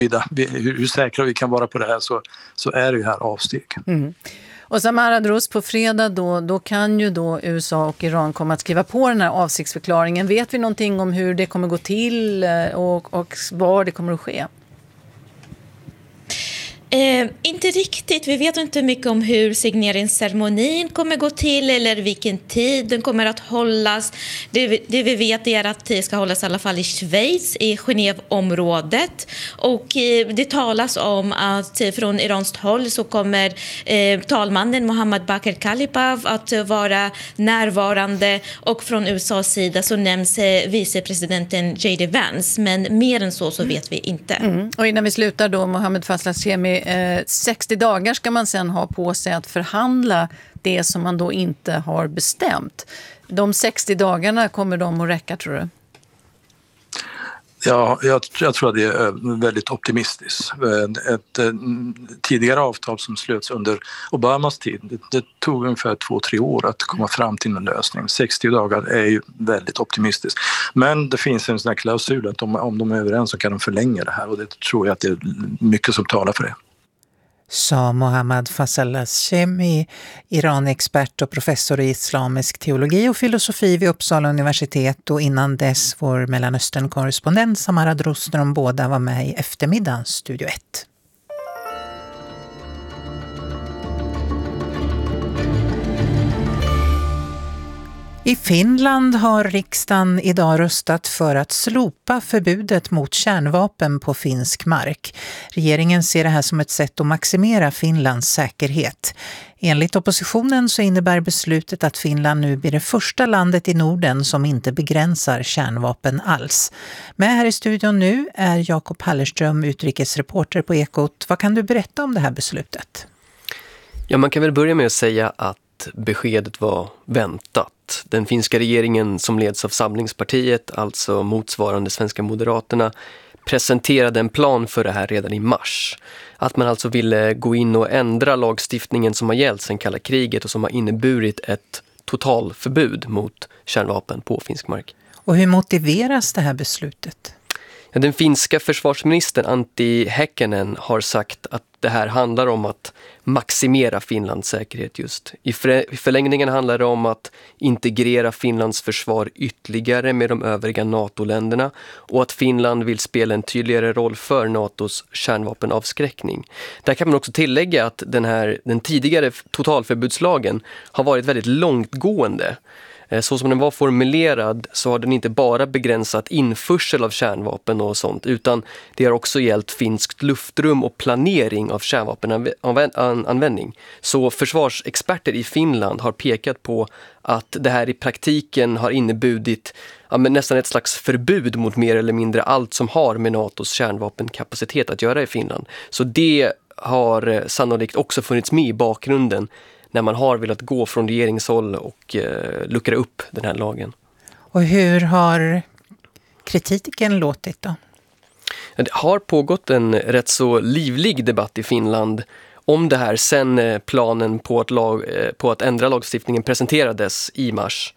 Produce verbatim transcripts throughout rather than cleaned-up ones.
hur, hur säkra vi kan vara på det här, så, så är det ju här avsteg. Mm. Och Samara Drouz, på fredag då, då kan ju då U S A och Iran komma att skriva på den här avsiktsförklaringen. Vet vi någonting om hur det kommer gå till och, och var det kommer att ske? Eh, inte riktigt. Vi vet inte mycket om hur signeringsceremonin kommer gå till eller vilken tid den kommer att hållas. Det, det vi vet är att det ska hållas i alla fall i Schweiz, i Genèveområdet. Och eh, det talas om att eh, från iranskt håll så kommer eh, talmannen Mohammad Bakr Kalipov att eh, vara närvarande. Och från U S A:s sida så nämns eh, vicepresidenten J D Vance. Men mer än så så vet vi inte. Mm. Och innan vi slutar då, Mohammed Fazlashemi, Eh, sextio dagar ska man sedan ha på sig att förhandla det som man då inte har bestämt. De sextio dagarna, kommer de att räcka, tror du? Ja, jag, jag tror att det är väldigt optimistiskt. Ett, ett tidigare avtal som slöts under Obamas tid, det, det tog ungefär två, tre år att komma fram till en lösning. sextio dagar är ju väldigt optimistiskt. Men det finns en sån här klausul att om, om de är överens så kan de förlänga det här, och det tror jag att det är mycket som talar för det. Sa Mohammad Fazlashemi, Iran-expert och professor i islamisk teologi och filosofi vid Uppsala universitet, och innan dess vår Mellanöstern-korrespondent Samara Drouz, när de båda var med i eftermiddagens Studio ett. I Finland har riksdagen idag röstat för att slopa förbudet mot kärnvapen på finsk mark. Regeringen ser det här som ett sätt att maximera Finlands säkerhet. Enligt oppositionen så innebär beslutet att Finland nu blir det första landet i Norden som inte begränsar kärnvapen alls. Med här i studion nu är Jakob Hallerström, utrikesreporter på Ekot. Vad kan du berätta om det här beslutet? Ja, man kan väl börja med att säga att beskedet var väntat. Den finska regeringen, som leds av Samlingspartiet, alltså motsvarande Svenska Moderaterna, presenterade en plan för det här redan i mars. Att man alltså ville gå in och ändra lagstiftningen som har gällt sedan kalla kriget och som har inneburit ett totalförbud mot kärnvapen på finsk mark. Och hur motiveras det här beslutet? Ja, den finska försvarsministern Antti Häkkänen har sagt att det här handlar om att maximera Finlands säkerhet just. I förlängningen handlar det om att integrera Finlands försvar ytterligare med de övriga NATO-länderna, och att Finland vill spela en tydligare roll för NATOs kärnvapenavskräckning. Där kan man också tillägga att den, här, den tidigare totalförbudslagen har varit väldigt långtgående. Så som den var formulerad så har den inte bara begränsat införsel av kärnvapen och sånt, utan det har också gällt finskt luftrum och planering av kärnvapenanvändning. Så försvarsexperter i Finland har pekat på att det här i praktiken har inneburit ja, men nästan ett slags förbud mot mer eller mindre allt som har med NATOs kärnvapenkapacitet att göra i Finland. Så det har sannolikt också funnits med i bakgrunden när man har velat gå från regeringshåll och eh, luckra upp den här lagen. Och hur har kritiken låtit då? Det har pågått en rätt så livlig debatt i Finland om det här sen planen på att, lag, på att ändra lagstiftningen presenterades i mars.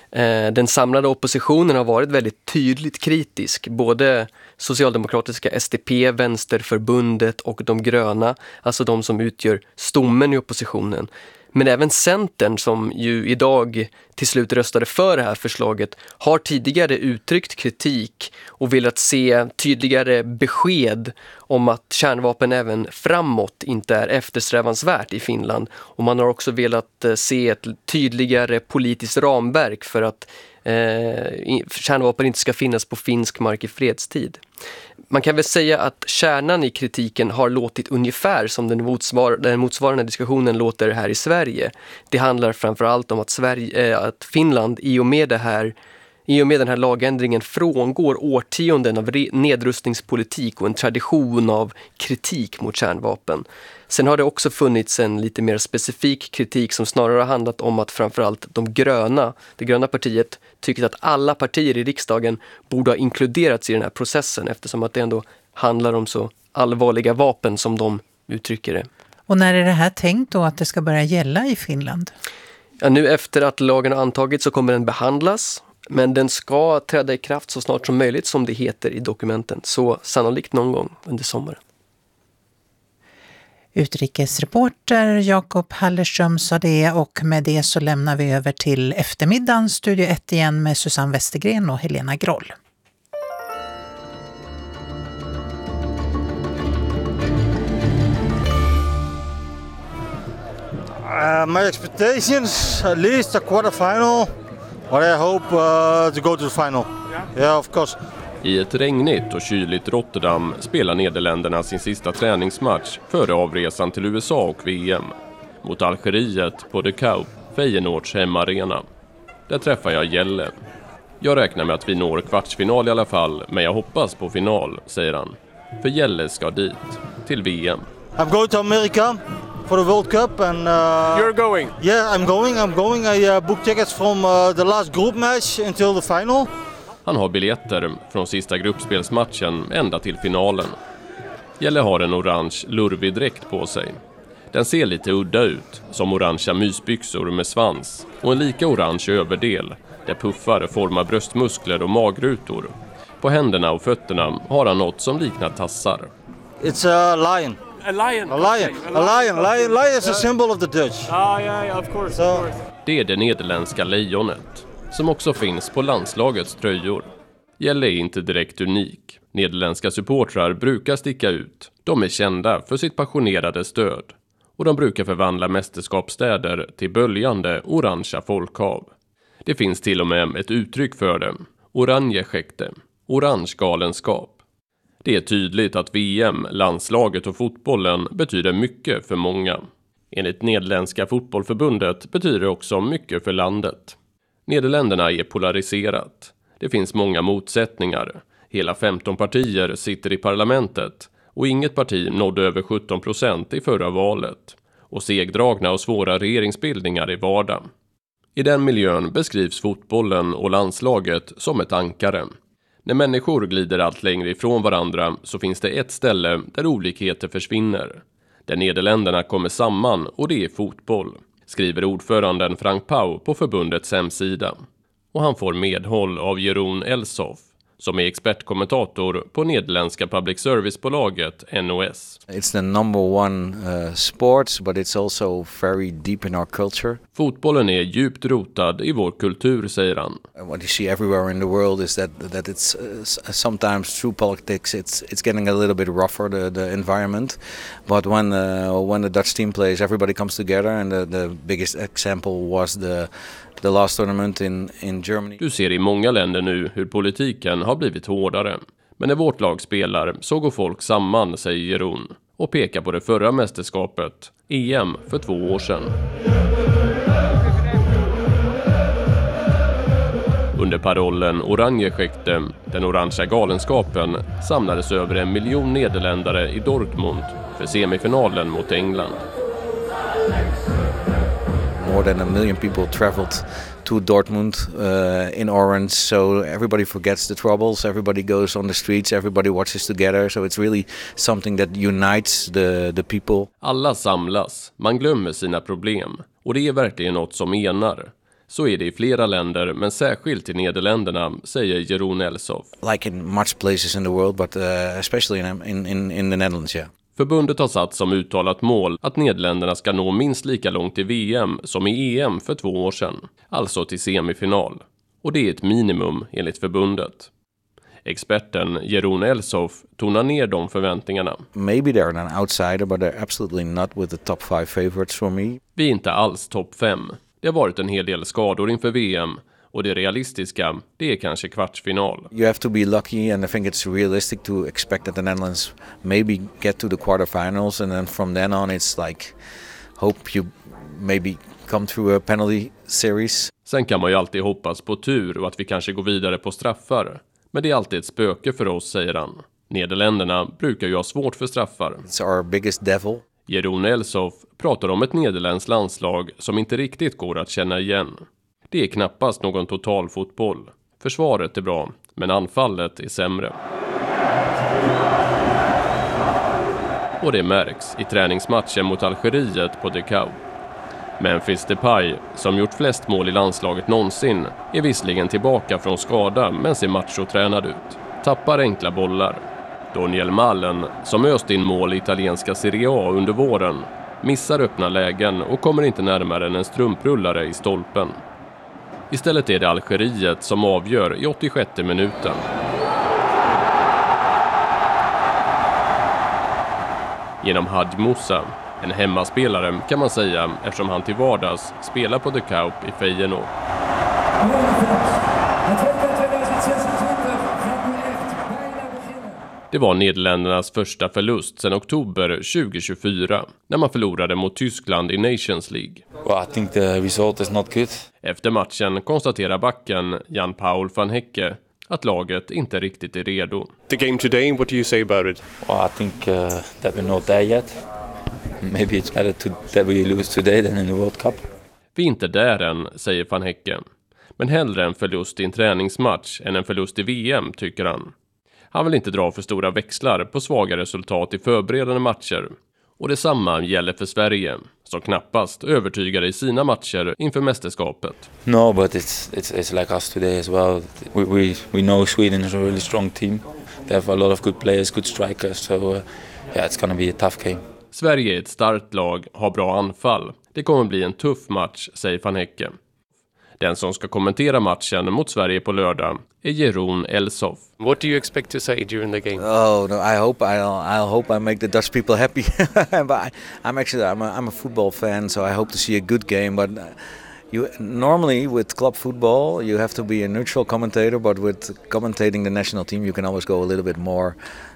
Den samlade oppositionen har varit väldigt tydligt kritisk. Både socialdemokratiska S D P, Vänsterförbundet och de gröna, alltså de som utgör stommen i oppositionen. Men även Centern, som ju idag till slut röstade för det här förslaget, har tidigare uttryckt kritik och velat se tydligare besked om att kärnvapen även framåt inte är eftersträvansvärt i Finland. Och man har också velat se ett tydligare politiskt ramverk för att eh, kärnvapen inte ska finnas på finsk mark i fredstid. Man kan väl säga att kärnan i kritiken har låtit ungefär som den, motsvar- den motsvarande diskussionen låter här i Sverige. Det handlar framförallt om att, Sverige, äh, att Finland i och med det här I och med den här lagändringen frångår årtionden av re- nedrustningspolitik och en tradition av kritik mot kärnvapen. Sen har det också funnits en lite mer specifik kritik som snarare har handlat om att framförallt de gröna, det gröna partiet, tycker att alla partier i riksdagen borde ha inkluderats i den här processen, eftersom att det ändå handlar om så allvarliga vapen som de uttrycker det. Och när är det här tänkt då att det ska börja gälla i Finland? Ja, nu efter att lagen har antagits så kommer den behandlas. Men den ska träda i kraft så snart som möjligt, som det heter i dokumenten. Så sannolikt någon gång under sommaren. Utrikesreporter Jakob Hallerström sa det, och med det så lämnar vi över till eftermiddagen Studio ett igen med Susanne Westergren och Helena Groll. Uh, my expectations, at least a quarterfinal, but I hope uh, to go to the final. Yeah, of course. I ett regnigt och kyligt Rotterdam spelar Nederländerna sin sista träningsmatch före avresan till U S A och V M. Mot Algeriet på De Kuip, Feyenoords hemmaarena. Där träffar jag Jelle. Jag räknar med att vi når kvartsfinal i alla fall, men jag hoppas på final, säger han. För Jelle ska dit, till V M. I'm going to America for the World Cup and uh, You're going? Yeah, I'm going. I'm going. I uh, booked tickets from uh, the last group match until the final. Han har biljetter från sista gruppspelsmatchen ända till finalen. Jelle har en orange lurvig dräkt på sig. Den ser lite udda ut, som orangea mysbyxor med svans och en lika orange överdel där puffar formar bröstmuskler och magrutor. På händerna och fötterna har han något som liknar tassar. It's a lion. A lion. A lion. A lion. Lion. Lion is a symbol of the Dutch. Oh yeah, yeah, of course. So, of course. Det är det nederländska lejonet, som också finns på landslagets tröjor. Jelle är inte direkt unik. Nederländska supportrar brukar sticka ut. De är kända för sitt passionerade stöd. Och de brukar förvandla mästerskapsstäder till böljande orangea folkhav. Det finns till och med ett uttryck för det. Oranje-skäkte. Orange galenskap. Det är tydligt att V M, landslaget och fotbollen betyder mycket för många. Enligt Nederländska fotbollförbundet betyder det också mycket för landet. Nederländerna är polariserat. Det finns många motsättningar. Hela femton partier sitter i parlamentet och inget parti nådde över sjutton procent i förra valet. Och segdragna och svåra regeringsbildningar i vardag. I den miljön beskrivs fotbollen och landslaget som ett ankare. När människor glider allt längre ifrån varandra så finns det ett ställe där olikheter försvinner. Där Nederländerna kommer samman, och det är fotboll, skriver ordföranden Frank Pau på förbundets hemsida. Och han får medhåll av Jeroen Elsof, som är expertkommentator på nederländska public service-bolaget N O S. It's the number one uh, sport, but it's also very deep in our culture. Fotbollen är djupt rotad i vår kultur, säger han. What you see everywhere in the world is that that it's uh, sometimes through politics it's it's getting a little bit rougher, the the environment. But when uh, when the Dutch team plays, everybody comes together, and the the biggest example was the the last tournament in in Germany. Du ser i många länder nu hur politiken har blivit hårdare. Men när vårt lag spelar så går folk samman, säger Jeroen, och pekar på det förra mästerskapet, E M för två år sedan. Under parollen Oranje-skäkte, den orangea galenskapen, samlades över en miljon nederländare i Dortmund för semifinalen mot England. More than a million people traveled to Dortmund uh, in orange, so everybody forgets the troubles, everybody goes on the streets, everybody watches together, so it's really something that unites the, the people. Alla samlas, man glömmer sina problem, och det är verkligen något som enar. Så är det i flera länder, men särskilt i Nederländerna, säger Jeroen Elsof. Like in much places in the world, but uh, especially in, in, in the Netherlands, yeah. Förbundet har satt som uttalat mål att Nederländerna ska nå minst lika långt i V M som i E M för två år sedan, alltså till semifinal. Och det är ett minimum enligt förbundet. Experten Jeroen Elsof tonar ner de förväntningarna. Maybe they're an outsider, but they're absolutely not with the top five favorites for me. Vi är inte alls topp fem. Det har varit en hel del skador inför V M. Och det realistiska, det är kanske kvartsfinal. You have to be lucky, and I think it's realistic to expect that the Netherlands maybe get to the quarterfinals, and then from then on it's like hope you maybe come through a penalty series. Sen kan man ju alltid hoppas på tur och att vi kanske går vidare på straffar. Men det är alltid ett spöke för oss, säger han. Nederländerna brukar ju ha svårt för straffar. It's our biggest devil. Jeroen Elsof pratar om ett nederländskt landslag som inte riktigt går att känna igen. Det är knappast någon total fotboll. Försvaret är bra, men anfallet är sämre. Och det märks i träningsmatchen mot Algeriet på De Kuip. Memphis Depay, som gjort flest mål i landslaget någonsin, är visserligen tillbaka från skada men ser machotränad ut. Tappar enkla bollar. Daniel Malen, som öst in mål i italienska Serie A under våren, missar öppna lägen och kommer inte närmare än en strumprullare i stolpen. Istället är det Algeriet som avgör i åttiosjätte minuten. Genom Hadj Moussa, en hemmaspelare kan man säga eftersom han till vardags spelar på The Kaup i Feyenoord. Det var Nederländernas första förlust sedan oktober tjugohundratjugofyra när man förlorade mot Tyskland i Nations League. Well, I think the result is not good. Efter matchen konstaterar backen Jan-Paul van Hecke att laget inte riktigt är redo. The game today, what do you say about it? Well, I think uh, that we're not there yet. Maybe it's better to, that we lose today than in the World Cup. Vi är inte där än, säger van Hecke. Men hellre en förlust i en träningsmatch än en förlust i V M, tycker han. Han vill inte dra för stora växlar på svaga resultat i förberedande matcher. Och detsamma gäller för Sverige, som knappast övertygade i sina matcher inför mästerskapet. No, but it's it's it's like us today as well. We we we know Sweden is a really strong team. They have a lot of good players, good strikers, so uh, yeah, it's gonna be a tough game. Sverige är ett starkt lag, har bra anfall. Det kommer bli en tuff match, säger van Hecke. Den som ska kommentera matchen mot Sverige på lördag är Jeroen Elsof. What do you expect to say during the game? Oh no! I hope I'll I hope I make the Dutch people happy. But I, I'm actually I'm a, I'm a football fan, so I hope to see a good game. But you normally with club football you have to be a neutral commentator, but with commentating the national team you can always go a little bit more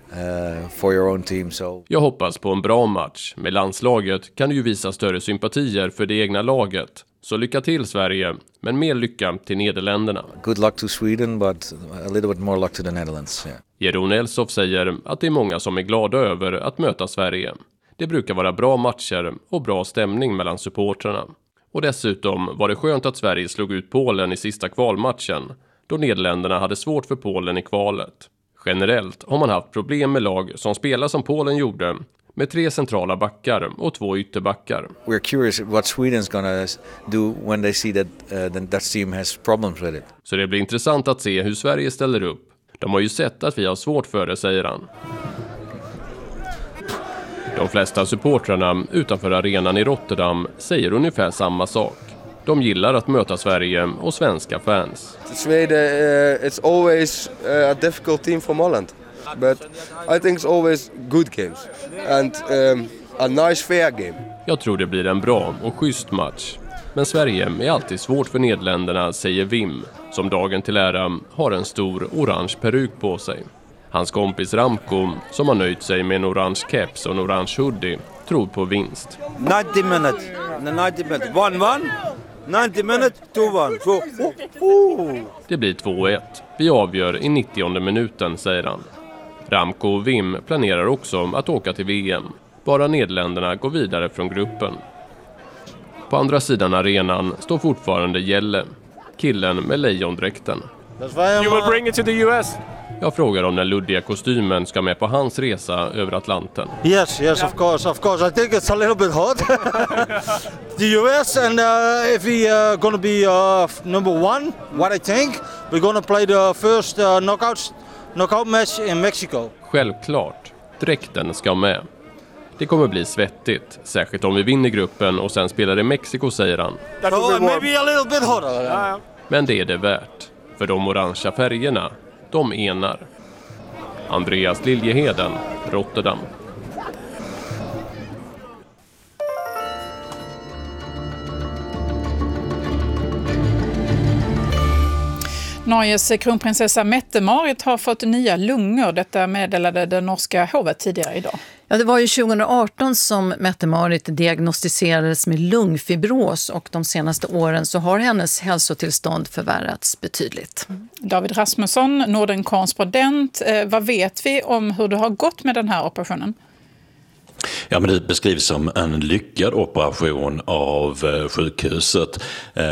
uh, for your own team. So jag hoppas på en bra match. Med landslaget kan du ju visa större sympatier för det egna laget. Så lycka till Sverige, men mer lycka till Nederländerna. Good luck to Sweden, but a little bit more luck to the Netherlands. Yeah. Jeroen Elsof säger att det är många som är glada över att möta Sverige. Det brukar vara bra matcher och bra stämning mellan supportrarna. Och dessutom var det skönt att Sverige slog ut Polen i sista kvalmatchen, då Nederländerna hade svårt för Polen i kvalet. Generellt har man haft problem med lag som spelar som Polen gjorde, med tre centrala backar och två ytterbackar. We're curious what Sweden's gonna do when they see that uh, the Dutch team has problems with it. Så det blir intressant att se hur Sverige ställer upp. De har ju sett att vi har svårt för det, säger han. De flesta supportrarna utanför arenan i Rotterdam säger ungefär samma sak. De gillar att möta Sverige och svenska fans. Sweden, uh, it's always uh, a difficult team from Holland. But I think it's always good games and um, a nice fair game. Jag tror det blir en bra och schysst match. Men Sverige är alltid svårt för Nederländerna, säger Wim, som dagen till ära har en stor orange peruk på sig. Hans kompis Ramko, som har nöjt sig med en orange keps och en orange hoodie, tror på vinst. nittio minutes. nittio minutes. one one. nittio minutes, two one. So, oh, oh. Det blir två ett. Vi avgör i nittionde minuten, säger han. Ramko och Wim planerar också att åka till V M. Bara Nederländerna går vidare från gruppen. På andra sidan arenan står fortfarande Jelle, killen med lejondräkten. You will bring it to the U S? Jag frågar om den luddiga kostymen ska med på hans resa över Atlanten. Yes, yes, of course, of course. I think it's a little bit hot. The U S, and uh, if we are uh, going to be uh, number one, what I think, we're going to play the first uh, knockout, knockout match in Mexico. Självklart, dräkten ska med. Det kommer bli svettigt, särskilt om vi vinner gruppen och sen spelar i Mexiko, säger han. So, maybe a little bit hotter. Yeah. Men det är det värt, för de orangea färgerna, de enar. Andreas Liljeheden, Rotterdam. Norges kronprinsessa Mette-Marit har fått nya lungor. Detta meddelade det norska hovet tidigare idag. Ja, det var ju tjugohundraarton som Mette-Marit diagnostiserades med lungfibros, och de senaste åren så har hennes hälsotillstånd förvärrats betydligt. David Rasmusson, Norden-korrespondent. Eh, vad vet vi om hur det har gått med den här operationen? Ja, men det beskrivs som en lyckad operation av sjukhuset.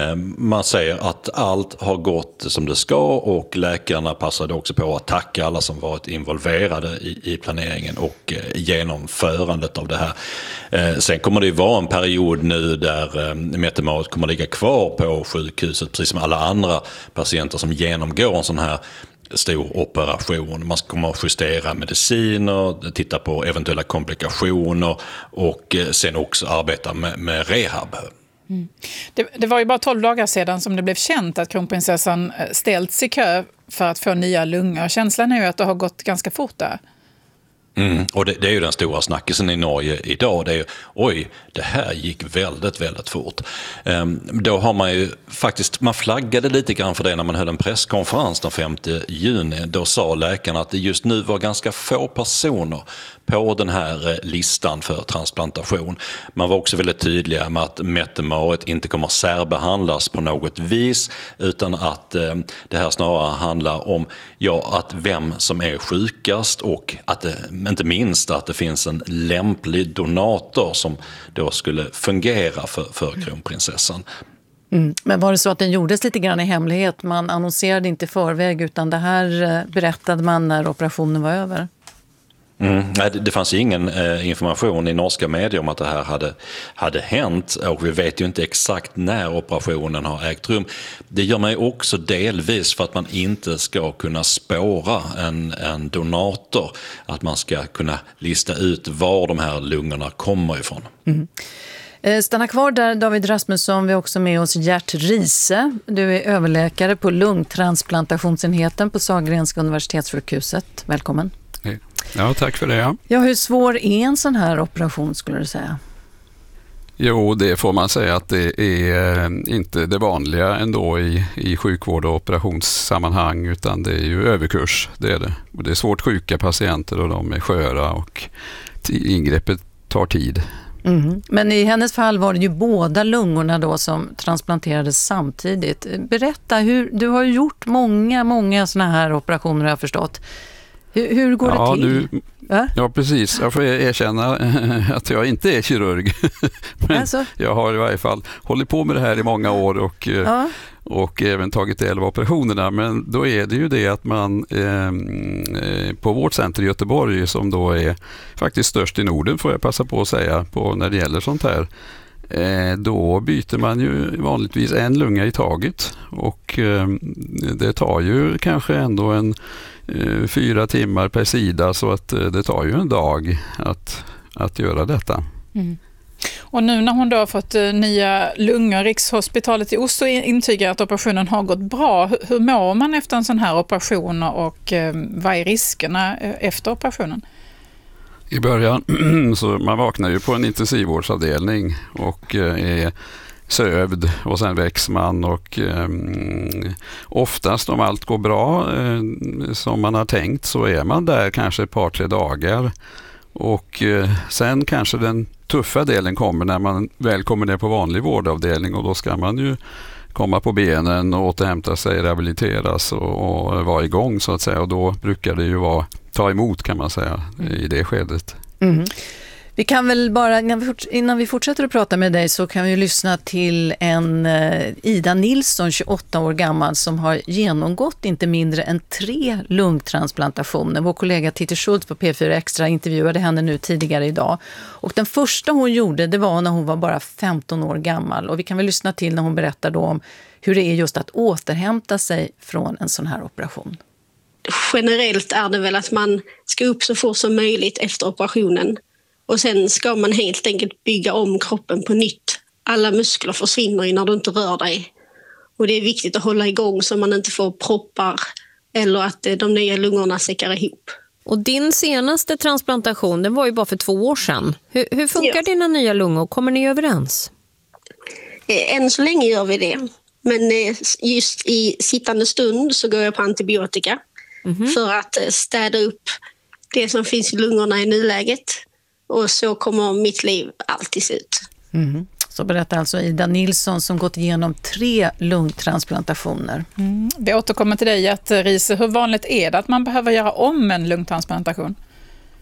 Man säger att allt har gått som det ska och läkarna passade också på att tacka alla som varit involverade i, i planeringen och genomförandet av det här. Sen kommer det ju vara en period nu där Mette-Marit kommer ligga kvar på sjukhuset precis som alla andra patienter som genomgår en sån här stor operation. Man kommer att justera mediciner, titta på eventuella komplikationer och sen också arbeta med, med rehab. Mm. Det, det var ju bara tolv dagar sedan som det blev känt att kronprinsessan ställts i kö för att få nya lungor. Känslan är ju att det har gått ganska fort där. Mm, och det, det är ju den stora snackisen i Norge idag. Det är ju, oj, det här gick väldigt, väldigt fort. Ehm, då har man ju faktiskt, man flaggade lite grann för det när man höll en presskonferens den femte juni. Då sa läkarna att det just nu var ganska få personer på den här listan för transplantation. Man var också väldigt tydliga med att Mette-Marit inte kommer särbehandlas på något vis, utan att eh, det här snarare handlar om ja, att vem som är sjukast och att det, inte minst att det finns en lämplig donator som då skulle fungera för, för kronprinsessan. Mm. Men var det så att den gjordes lite grann i hemlighet? Man annonserade inte i förväg utan det här berättade man när operationen var över? Mm, nej, det, det fanns ingen eh, information i norska medier om att det här hade, hade hänt och vi vet ju inte exakt när operationen har ägt rum. Det gör man ju också delvis för att man inte ska kunna spåra en, en donator, att man ska kunna lista ut var de här lungorna kommer ifrån. Mm. Stanna kvar där, David Rasmusson. Vi har också med oss Gert Riese. Du är överläkare på lungtransplantationsenheten på Sahlgrenska universitetssjukhuset. Välkommen. Ja, tack för det. Ja. Ja, hur svår är en sån här operation skulle du säga? Jo, det får man säga att det är inte det vanliga ändå i, i sjukvård och operationssammanhang, utan det är ju överkurs. Det är det. Och det är svårt sjuka patienter och de är sköra och ingreppet tar tid. Mm. Men i hennes fall var det ju båda lungorna då som transplanterades samtidigt. Berätta, hur, du har ju gjort många, många såna här operationer har jag förstått. Hur, hur går ja, det till? Du, ja, precis. Jag får erkänna att jag inte är kirurg. Men alltså? Jag har i varje fall hållit på med det här i många år och, ja. och även tagit del av operationerna. Men då är det ju det att man eh, på vårt center i Göteborg, som då är faktiskt störst i Norden får jag passa på att säga, på när det gäller sånt här. Eh, då byter man ju vanligtvis en lunga i taget och eh, det tar ju kanske ändå en eh, fyra timmar per sida, så att eh, det tar ju en dag att, att göra detta. Mm. Och nu när hon då har fått eh, nya lungor, Rikshospitalet i Oslo intygar att operationen har gått bra. Hur, hur mår man efter en sån här operation och eh, vad är riskerna eh, efter operationen? I början så man vaknar ju på en intensivvårdsavdelning och är sövd och sen väcks man och eh, oftast om allt går bra eh, som man har tänkt så är man där kanske ett par tre dagar och eh, sen kanske den tuffa delen kommer när man väl kommer ner på vanlig vårdavdelning och då ska man ju komma på benen och återhämta sig, rehabiliteras och, och vara igång så att säga, och då brukar det ju vara ta emot kan man säga i det skedet. Mm. Vi kan väl bara, innan vi fortsätter att prata med dig så kan vi lyssna till en uh, Ida Nilsson, tjugoåtta år gammal, som har genomgått inte mindre än tre lungtransplantationer. Vår kollega Titti Schultz på P fyra Extra intervjuade henne nu tidigare idag. Och den första hon gjorde, det var när hon var bara femton år gammal. Och vi kan väl lyssna till när hon berättar då om hur det är just att återhämta sig från en sån här operation. Generellt är det väl att man ska upp så fort som möjligt efter operationen. Och sen ska man helt enkelt bygga om kroppen på nytt. Alla muskler försvinner när du inte rör dig. Och det är viktigt att hålla igång så man inte får proppar eller att de nya lungorna säckar ihop. Och din senaste transplantation, den var ju bara för två år sedan. Hur, hur funkar ja. dina nya lungor? Kommer ni överens? Än så länge gör vi det. Men just i sittande stund så går jag på antibiotika. Mm-hmm. För att städa upp det som finns i lungorna i nuläget. Och så kommer mitt liv alltid se ut. Mm. Så berättar alltså Ida Nilsson som gått igenom tre lungtransplantationer. Mm. Vi återkommer till dig, Gert Riese. Hur vanligt är det att man behöver göra om en lungtransplantation?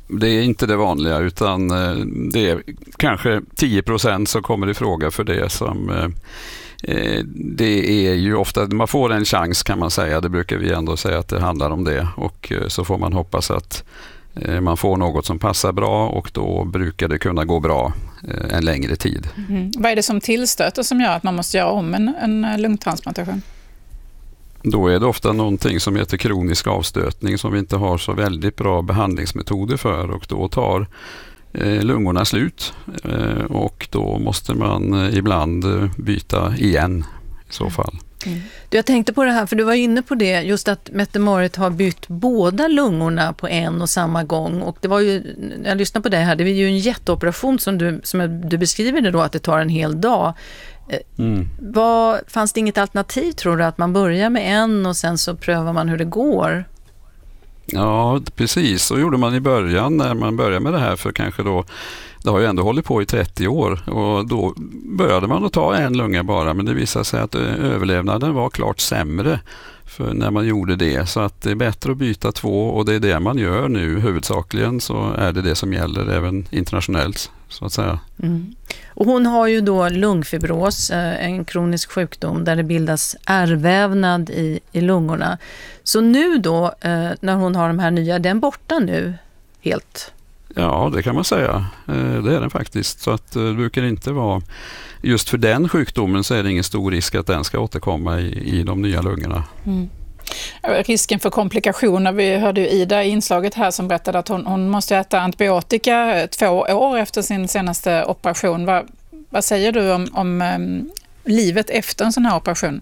det är inte det vanliga, utan det är kanske tio procent som kommer i fråga för det. Som det är ju ofta, man får en chans kan man säga, det brukar vi ändå säga att det handlar om det, och så får man hoppas att man får något som passar bra, och då brukar det kunna gå bra en längre tid. Mm. Vad är det som tillstöter som gör att man måste göra om en, en lungtransplantation? Då är det ofta någonting som heter kronisk avstötning som vi inte har så väldigt bra behandlingsmetoder för, och då tar eh, lungorna slut eh, och då måste man eh, ibland byta igen i så fall. Mm. Du, jag tänkte på det här, för du var inne på det, just att Mette-Marit har bytt båda lungorna på en och samma gång, och det var ju, när jag lyssnade på det här, det var ju en jätteoperation som du, som du beskriver det då, att det tar en hel dag. Mm. Vad, fanns det inget alternativ, tror du, att man börjar med en och sen så prövar man hur det går? Ja, precis. Så gjorde man i början när man började med det här, för kanske då, det har ju ändå hållit på i trettio år, och då började man att ta en lunga bara, men det visade sig att överlevnaden var klart sämre för när man gjorde det, så att det är bättre att byta två, och det är det man gör nu huvudsakligen, så är det det som gäller även internationellt så att säga. Mm. Och hon har ju då lungfibros, en kronisk sjukdom där det bildas ärrvävnad i, i lungorna. Så nu då, när hon har de här nya, den borta nu helt? Ja, det kan man säga. Det är den faktiskt. Så att det brukar inte vara, just för den sjukdomen så är det ingen stor risk att den ska återkomma i, i de nya lungorna. Mm. Risken för komplikationer, vi hörde ju Ida i inslaget här som berättade att hon, hon måste äta antibiotika två år efter sin senaste operation. Va, vad säger du om, om um, livet efter en sån här operation?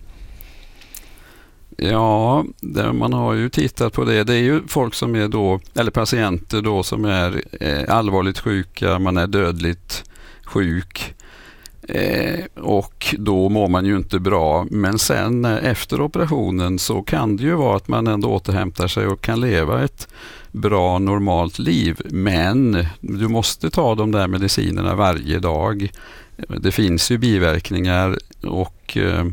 Ja, det, man har ju tittat på det. Det är ju folk som är då, eller patienter då som är eh, allvarligt sjuka, man är dödligt sjuk. Eh, och då mår man ju inte bra, men sen eh, efter operationen så kan det ju vara att man ändå återhämtar sig och kan leva ett bra normalt liv, men du måste ta de där medicinerna varje dag. Det finns ju biverkningar, och eh,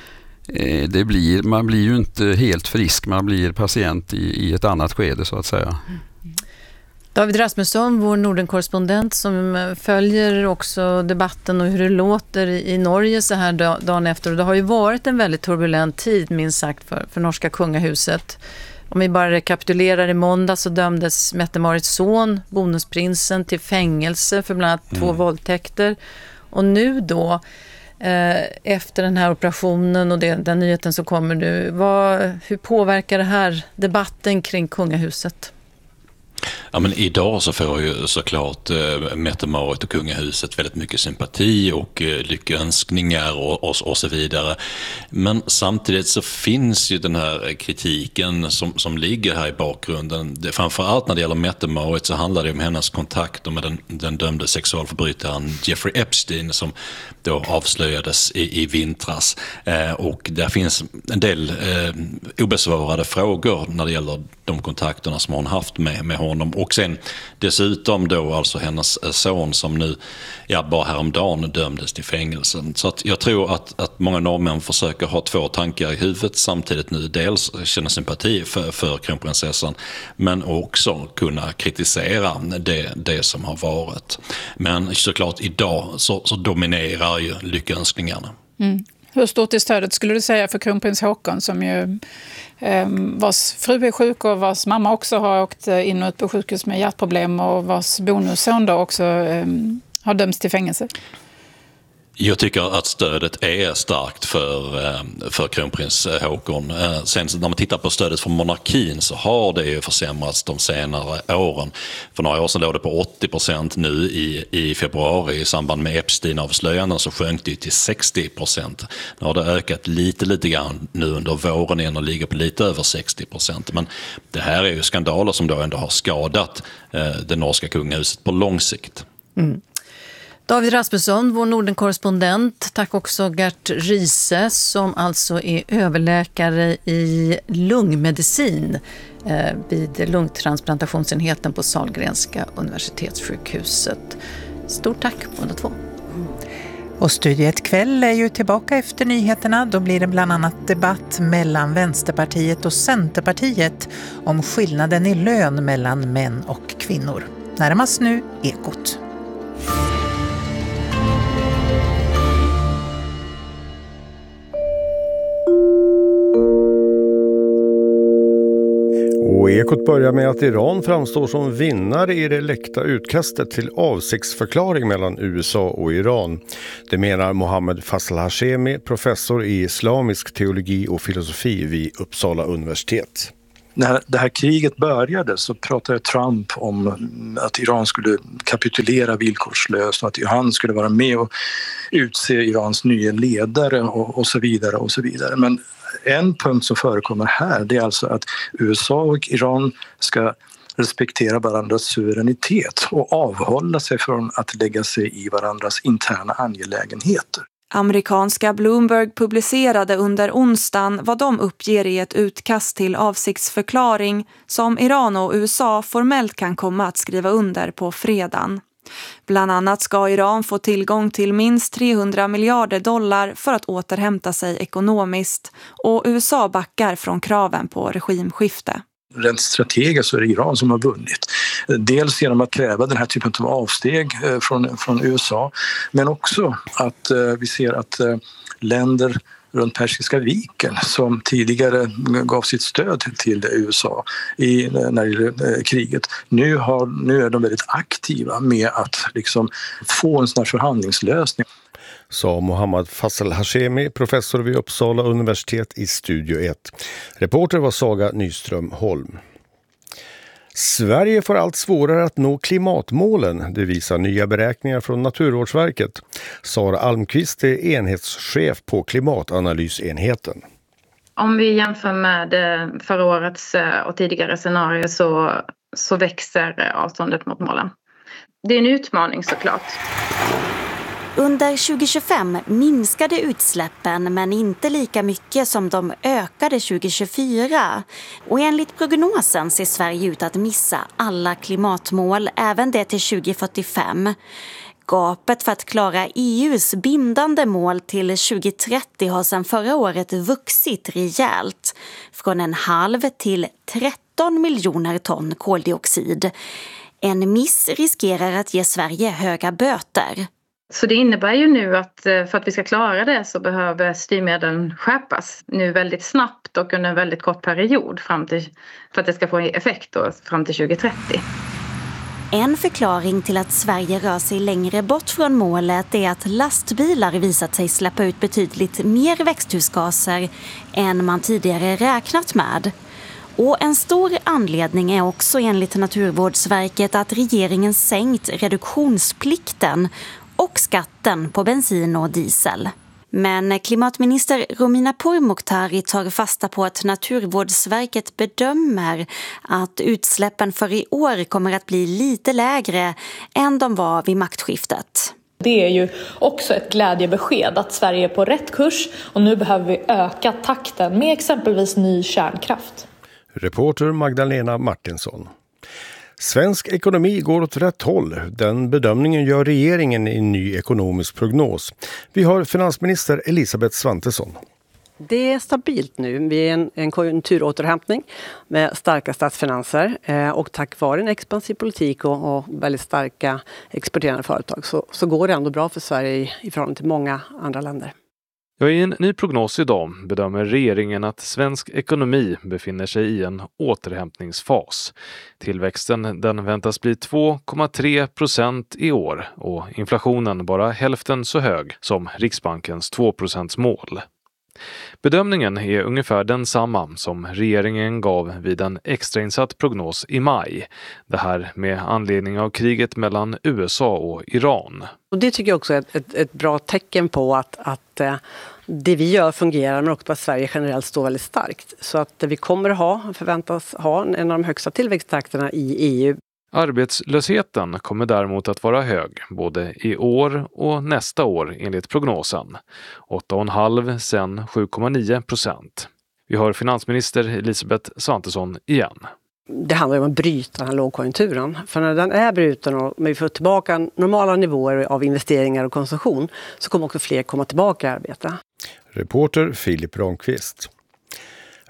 det blir, man blir ju inte helt frisk, man blir patient i, i ett annat skede så att säga. David Rasmusson, vår Norden-korrespondent som följer också debatten och hur det låter i, i Norge så här dagen efter. Och det har ju varit en väldigt turbulent tid, minst sagt, för, för norska kungahuset. Om vi bara rekapitulerar, i måndag så dömdes Mette-Marits son, bonusprinsen, till fängelse för bland annat mm. två våldtäkter. Och nu då, eh, efter den här operationen och det, den nyheten så kommer du, vad, hur påverkar det här debatten kring kungahuset? Ja, men idag så får ju såklart eh, Mette-Marit och kungahuset väldigt mycket sympati och eh, lyckönskningar och, och, och så vidare. Men samtidigt så finns ju den här kritiken som, som ligger här i bakgrunden. Det, framförallt när det gäller Mette-Marit så handlar det om hennes kontakter med den, den dömde sexualförbrytaren Jeffrey Epstein som då avslöjades i, i vintras. Eh, och där finns en del eh, obesvarade frågor när det gäller de kontakterna som hon haft med, med honom. Och sen dessutom då alltså hennes son som nu, ja, bara häromdagen dömdes till fängelsen. Så att jag tror att, att många norrmän försöker ha två tankar i huvudet samtidigt nu. Dels känna sympati för, för kronprinsessan, men också kunna kritisera det, det som har varit. Men såklart idag så, så dominerar ju lyckönskningarna. Mm. Hur stort är stödet skulle du säga för kronprins Håkon som ju eh, vars fru är sjuk och vars mamma också har åkt in och ut på sjukhus med hjärtproblem och vars bonusson då också eh, har dömts till fängelse? Jag tycker att stödet är starkt för, för kronprins Håkon. Sen när man tittar på stödet för monarkin så har det ju försämrats de senare åren. För några år sedan låg det på åttio procent, nu i, i februari i samband med Epstein-avslöjanden så sjönk det till sextio procent. Nu har det ökat lite, lite grann nu under våren igen och ligger på lite över sextio procent. Men det här är ju skandaler som då ändå har skadat eh, det norska kungahuset på lång sikt. Mm. David Rasmusson, vår Norden-korrespondent. Tack också Gert Riese som alltså är överläkare i lungmedicin eh, vid lungtransplantationsenheten på Sahlgrenska universitetssjukhuset. Stort tack båda två. Och Studio ett kväll är ju tillbaka efter nyheterna. Då blir det bland annat debatt mellan Vänsterpartiet och Centerpartiet om skillnaden i lön mellan män och kvinnor. närmast nu Ekot. Och Ekot börjar med att Iran framstår som vinnare i det läckta utkastet till avsiktsförklaring mellan U S A och Iran. Det menar Mohammed Faisal Hashemi, professor i islamisk teologi och filosofi vid Uppsala universitet. När det här kriget började så pratade Trump om att Iran skulle kapitulera villkorslöst och att han skulle vara med och utse Irans nya ledare och, och så vidare och så vidare. Men en punkt som förekommer här, det är alltså att U S A och Iran ska respektera varandras suveränitet och avhålla sig från att lägga sig i varandras interna angelägenheter. Amerikanska Bloomberg publicerade under onsdagen vad de uppger i ett utkast till avsiktsförklaring som Iran och U S A formellt kan komma att skriva under på fredagen. Bland annat ska Iran få tillgång till minst trehundra miljarder dollar för att återhämta sig ekonomiskt och U S A backar från kraven på regimskifte. Rent strategiskt så är det Iran som har vunnit. Dels genom att kräva den här typen av avsteg från, från U S A, men också att eh, vi ser att eh, länder runt Persiska viken som tidigare gav sitt stöd till U S A i, när det gäller kriget. Nu, har, nu är de väldigt aktiva med att liksom få en sån här förhandlingslösning. Sa Mohammed Faisal Hashemi, professor vid Uppsala universitet i Studio ett. Reporter var Saga Nyström Holm. Sverige får allt svårare att nå klimatmålen, det visar nya beräkningar från Naturvårdsverket. Sara Almqvist är enhetschef på klimatanalysenheten. Om vi jämför med förra årets och tidigare scenarier så, så växer avståndet mot målen. Det är en utmaning såklart. Under tjugo tjugofem minskade utsläppen men inte lika mycket som de ökade tjugo tjugofyra. Och enligt prognosen ser Sverige ut att missa alla klimatmål, även det till tjugo fyrtiofem. Gapet för att klara E U:s bindande mål till tjugo trettio har sedan förra året vuxit rejält. Från en halv till tretton miljoner ton koldioxid. En miss riskerar att ge Sverige höga böter. Så det innebär ju nu att för att vi ska klara det så behöver styrmedlen skärpas nu väldigt snabbt och under en väldigt kort period fram till, för att det ska få effekt då, fram till tjugo trettio. En förklaring till att Sverige rör sig längre bort från målet är att lastbilar visat sig släppa ut betydligt mer växthusgaser än man tidigare räknat med. Och en stor anledning är också enligt Naturvårdsverket att regeringen sänkt reduktionsplikten och skatten på bensin och diesel. Men klimatminister Romina Pourmokhtari tar fasta på att Naturvårdsverket bedömer att utsläppen för i år kommer att bli lite lägre än de var vid maktskiftet. Det är ju också ett glädjebesked att Sverige är på rätt kurs och nu behöver vi öka takten med exempelvis ny kärnkraft. Reporter Magdalena Martinsson. Svensk ekonomi går åt rätt håll. Den bedömningen gör regeringen i en ny ekonomisk prognos. Vi har finansminister Elisabeth Svantesson. Det är stabilt nu. Vi är en, en konjunkturåterhämtning med starka statsfinanser eh, och tack vare en expansiv politik och, och väldigt starka exporterande företag så, så går det ändå bra för Sverige i, i förhållande till många andra länder. Ja, i en ny prognos idag bedömer regeringen att svensk ekonomi befinner sig i en återhämtningsfas. Tillväxten den väntas bli två komma tre procent i år och inflationen bara hälften så hög som Riksbankens två procents mål. Bedömningen är ungefär densamma som regeringen gav vid en extrainsatt prognos i maj. Det här med anledning av kriget mellan U S A och Iran. Och det tycker jag också är ett, ett, ett bra tecken på att, att eh, det vi gör fungerar men också att Sverige generellt står väldigt starkt. Så att vi kommer att ha, förväntas ha en av de högsta tillväxttakterna i E U. Arbetslösheten kommer däremot att vara hög både i år och nästa år enligt prognosen. åtta komma fem sen sju komma nio procent. Vi har finansminister Elisabeth Svantesson igen. Det handlar om att bryta den här lågkonjunkturen. För när den är bruten och vi får tillbaka normala nivåer av investeringar och konsumtion så kommer också fler komma tillbaka i arbete. Reporter Filip Ronqvist.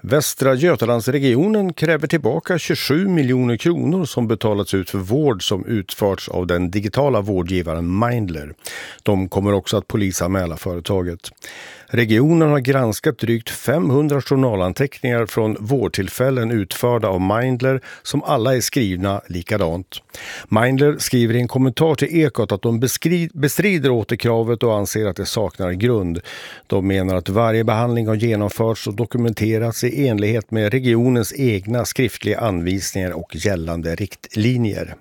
Västra Götalandsregionen kräver tillbaka tjugosju miljoner kronor som betalats ut för vård som utförts av den digitala vårdgivaren Mindler. De kommer också att polisanmäla företaget. Regionen har granskat drygt femhundra journalanteckningar från vårdtillfällen utförda av Mindler som alla är skrivna likadant. Mindler skriver i en kommentar till Ekot att de bestrider återkravet och anser att det saknar grund. De menar att varje behandling har genomförts och dokumenterats i enlighet med regionens egna skriftliga anvisningar och gällande riktlinjer.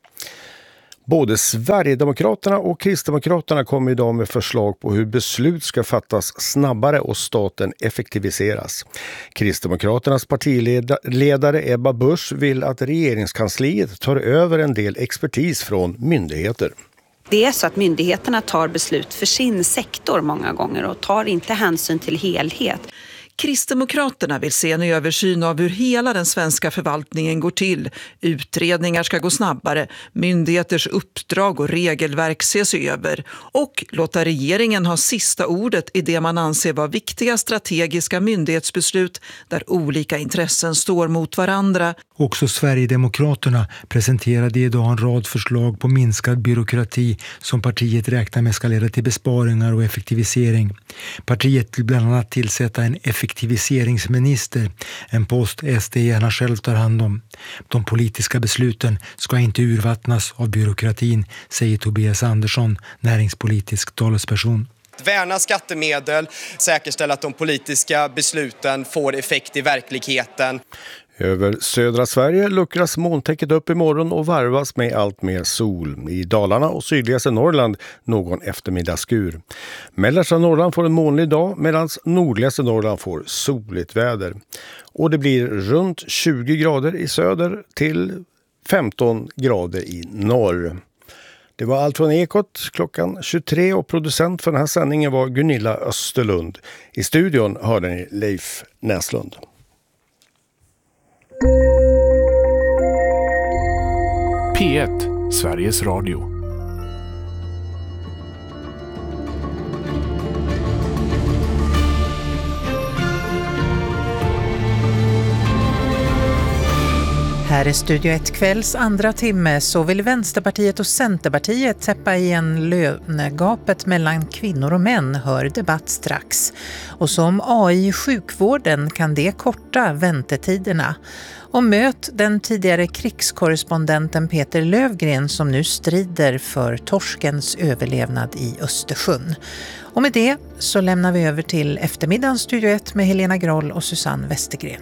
Både Sverigedemokraterna och Kristdemokraterna kommer idag med förslag på hur beslut ska fattas snabbare och staten effektiviseras. Kristdemokraternas partiledare Ebba Busch vill att regeringskansliet tar över en del expertis från myndigheter. Det är så att myndigheterna tar beslut för sin sektor många gånger och tar inte hänsyn till helhet. Kristdemokraterna vill se en översyn av hur hela den svenska förvaltningen går till. Utredningar ska gå snabbare, myndigheters uppdrag och regelverk ses över och låta regeringen ha sista ordet i det man anser vara viktiga strategiska myndighetsbeslut där olika intressen står mot varandra. Också Sverigedemokraterna presenterade idag en rad förslag på minskad byråkrati som partiet räknar med ska leda till besparingar och effektivisering. Partiet vill bland annat tillsätta en effektiviseringsminister, en post S D gärna själv tar hand om. De politiska besluten ska inte urvattnas av byråkratin, säger Tobias Andersson, näringspolitisk talesperson. Värna skattemedel, säkerställa att de politiska besluten får effekt i verkligheten. Över södra Sverige luckras molntäcket upp imorgon och varvas med allt mer sol. I Dalarna och sydligaste Norrland någon eftermiddagsskur. Mellersta Norrland får en molnig dag medan nordligaste Norrland får soligt väder. Och det blir runt tjugo grader i söder till femton grader i norr. Det var allt från Ekot klockan tjugotre och producent för den här sändningen var Gunilla Österlund. I studion hörde ni Leif Näslund. P ett, Sveriges Radio. Här är Studio ett kvälls andra timme så vill Vänsterpartiet och Centerpartiet täppa igen lönegapet mellan kvinnor och män, hör debatt strax. Och som A I i sjukvården kan det korta väntetiderna. Och möt den tidigare krigskorrespondenten Peter Lövgren som nu strider för torskens överlevnad i Östersjön. Och med det så lämnar vi över till eftermiddagens Studio ett med Helena Groll och Susanne Westergren.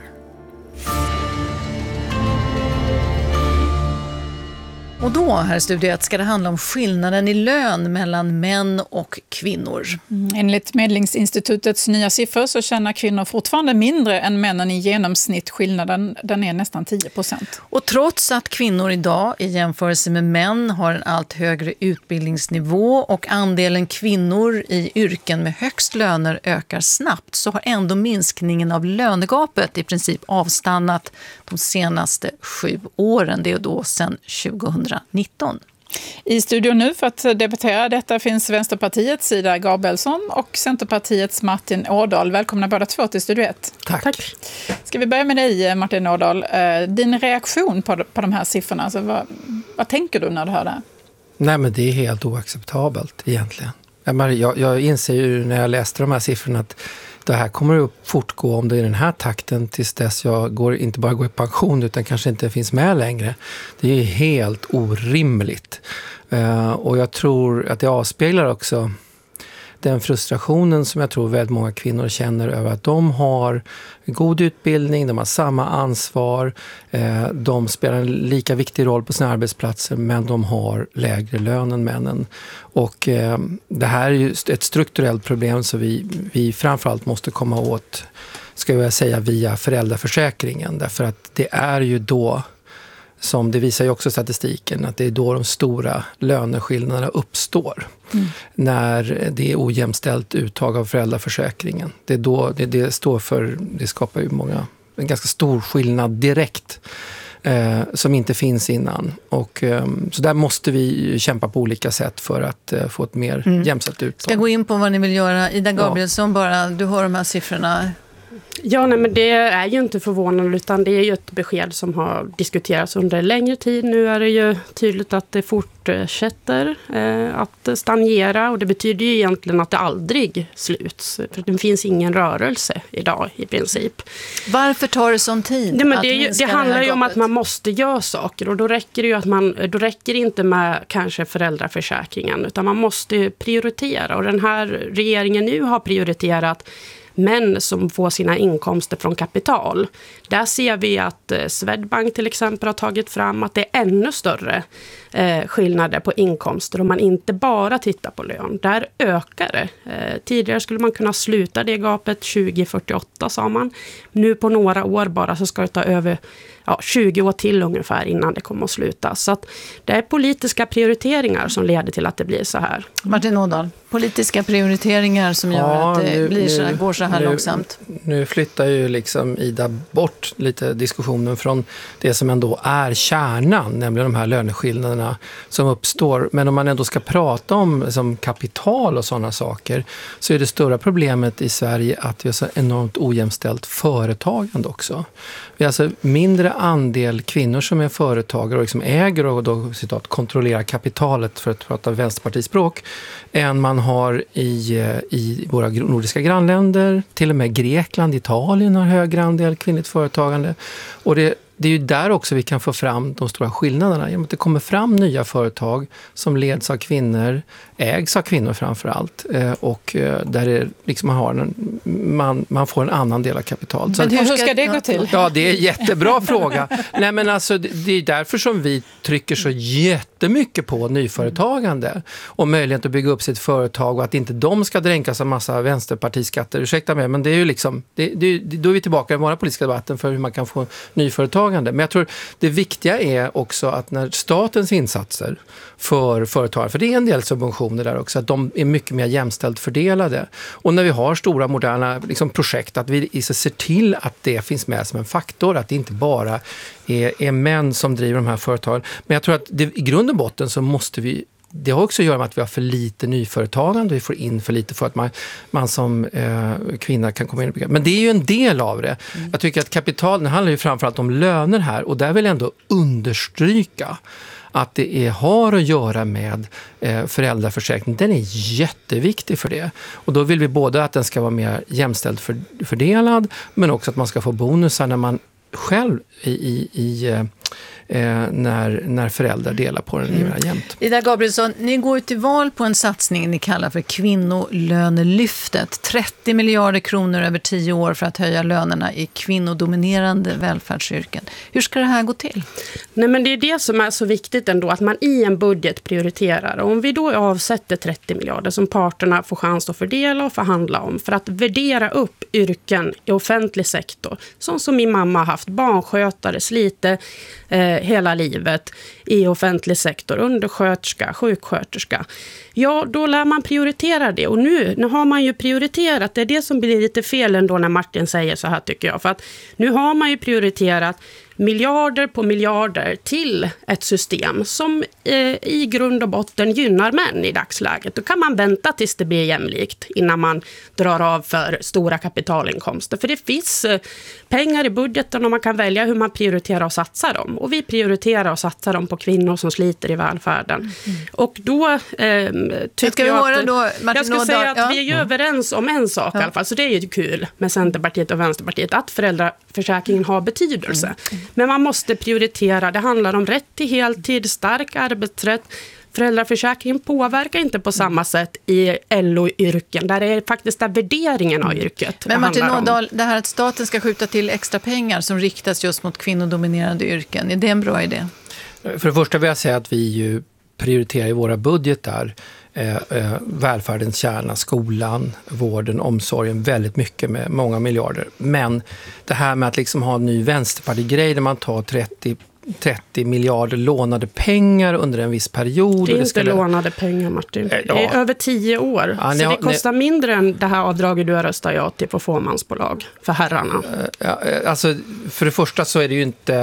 Och då, här i Studio ett, ska det handla om skillnaden i lön mellan män och kvinnor. Mm, enligt Medlingsinstitutets nya siffror så tjänar kvinnor fortfarande mindre än männen i genomsnitt. Skillnaden den är nästan tio procent. Och trots att kvinnor idag i jämförelse med män har en allt högre utbildningsnivå och andelen kvinnor i yrken med högst löner ökar snabbt så har ändå minskningen av lönegapet i princip avstannat de senaste sju åren. Det är då sedan tjugohundranitton. I studion nu för att debattera detta finns Vänsterpartiets Ida Gabrielsson och Centerpartiets Martin Ådahl. Välkomna båda två till Studio ett. Tack. Tack. Ska vi börja med dig, Martin Ådahl. Din reaktion på, på de här siffrorna, alltså vad, vad tänker du när du hör det här? Nej, men det är helt oacceptabelt egentligen. Jag, jag inser ju när jag läste de här siffrorna att det här kommer att fortgå om det är i den här takten tills dess jag går, inte bara går i pension utan kanske inte finns med längre. Det är helt orimligt. Uh, och jag tror att det avspeglar också den frustrationen som jag tror väldigt många kvinnor känner över att de har god utbildning, de har samma ansvar, eh, de spelar en lika viktig roll på sina arbetsplatser men de har lägre lön än männen. Och eh, det här är ju ett strukturellt problem så vi, vi framförallt måste komma åt, ska jag säga, via föräldraförsäkringen. Därför att det är ju då, som det visar ju också statistiken, att det är då de stora löneskillnaderna uppstår. Mm. När det är ojämställt uttag av föräldraförsäkringen. Det är då det, det står för, det skapar ju många, en ganska stor skillnad direkt eh, som inte finns innan. Och, eh, så där måste vi kämpa på olika sätt för att eh, få ett mer mm. jämställt uttag. Ska gå in på vad ni vill göra. Ida Gabrielsson, ja. bara, du har de här siffrorna. Ja, nej, men det är ju inte förvånande, utan det är ju ett besked som har diskuterats under längre tid. Nu är det ju tydligt att det fortsätter eh, att stagnera, och det betyder ju egentligen att det aldrig sluts. För det finns ingen rörelse idag i princip. Varför tar det sån tid? Nej, men att det, är ju, det handlar ju om att man måste göra saker, och då räcker det ju att man, då räcker det inte med kanske föräldraförsäkringen, utan man måste prioritera, och den här regeringen nu har prioriterat män som får sina inkomster från kapital. Där ser vi att Swedbank till exempel har tagit fram att det är ännu större eh, skillnader på inkomster om man inte bara tittar på lön. Där ökar det. Eh, tidigare skulle man kunna sluta det gapet tjugo fyrtioåtta, sa man. Nu på några år bara så ska det ta över ja, tjugo år till ungefär innan det kommer att sluta. Så att det är politiska prioriteringar som leder till att det blir så här. Martin Ådahl, politiska prioriteringar som gör ja, att det nu, blir så här, nu, går så här nu, långsamt. Nu flyttar ju liksom Ida bort lite diskussionen från det som ändå är kärnan, nämligen de här löneskillnaderna som uppstår. Men om man ändå ska prata om som kapital och sådana saker, så är det stora problemet i Sverige att vi har så enormt ojämställt företagande också. Vi har alltså mindre andel kvinnor som är företagare och liksom äger och då, citat, kontrollerar kapitalet, för att prata vänsterpartispråk, än man har i, i våra nordiska grannländer. Till och med Grekland, Italien har högre andel kvinnligt företagande. Och det, det är ju där också vi kan få fram de stora skillnaderna. Genom att det kommer fram nya företag som leds av kvinnor, ägs av kvinnor framför allt. Och där det liksom man, har en, man, man får en annan del av kapital. Men hur ska det gå till? Ja, det är en jättebra fråga. Nej, men alltså, det är därför som vi trycker så jättemycket på nyföretagande och möjlighet att bygga upp sitt företag, och att inte de ska dränkas av massa vänsterpartiskatter. Ursäkta mig, men det är ju liksom, det, det, då är vi tillbaka i våra politiska debatten för hur man kan få nyföretagande. Men jag tror det viktiga är också att när statens insatser för företag, för det är en del subventioner där också, att de är mycket mer jämställt fördelade. Och när vi har stora moderna liksom, projekt, att vi ser till att det finns med som en faktor, att det inte bara är, är män som driver de här företagen. Men jag tror att det, i grund och botten så måste vi, det har också att göra med att vi har för lite nyföretagande, vi får in för lite för att man, man som eh, kvinna kan komma in. Men det är ju en del av det. Mm. Jag tycker att kapital, det handlar ju framförallt om löner här, och där vill jag ändå understryka att det är, har att göra med eh, föräldraförsäkring. Den är jätteviktig för det. Och då vill vi både att den ska vara mer jämställt för, fördelad, men också att man ska få bonusar när man själv i, i, i eh, när, när föräldrar delar på den mm. jämt. Ida Gabrielsson, ni går ut till val på en satsning ni kallar för kvinnolönelyftet. trettio miljarder kronor över tio år för att höja lönerna i kvinnodominerande välfärdsyrken. Hur ska det här gå till? Nej, men det är det som är så viktigt ändå, att man i en budget prioriterar. Och om vi då avsätter trettio miljarder som parterna får chans att fördela och förhandla om för att värdera upp yrken i offentlig sektor, som som min mamma har haft, barnskötare, slite eh, hela livet i offentlig sektor, undersköterska, sjuksköterska. Ja, då lär man prioritera det. Och nu, nu har man ju prioriterat. Det är det som blir lite fel ändå när Martin säger så här, tycker jag. För att nu har man ju prioriterat miljarder på miljarder till ett system som eh, i grund och botten gynnar män i dagsläget. Då kan man vänta tills det blir jämlikt innan man drar av för stora kapitalinkomster. För det finns eh, pengar i budgeten och man kan välja hur man prioriterar och satsar dem. Och vi prioriterar och satsar dem på kvinnor som sliter i välfärden. Mm. Och då eh, tycker jag att... Då, jag ska säga att ja. vi är ju mm. överens om en sak ja. i alla fall. Så det är ju kul med Centerpartiet och Vänsterpartiet att föräldraförsäkringen har betydelse. Mm. Men man måste prioritera. Det handlar om rätt till heltid, stark arbetsrätt. Föräldraförsäkringen påverkar inte på samma sätt i L O-yrken. Där är faktiskt där värderingen av yrket. Men Martin Ådahl, det här att staten ska skjuta till extra pengar som riktas just mot kvinnodominerande yrken, är det en bra idé? För det första vill jag säga att vi ju prioriterar i våra budgetar Eh, eh, välfärdens kärna, skolan, vården, omsorgen väldigt mycket med många miljarder. Men det här med att liksom ha en ny vänsterpartigrej där man tar trettio, trettio miljarder lånade pengar under en viss period. Det är och det inte skulle... lånade pengar, Martin. Eh, ja. Det är över tio år. Ja, så har, det kostar ni... mindre än det här avdraget du har röstat ja till på fåmansbolag för herrarna. Eh, ja, alltså, för det första så är det ju inte...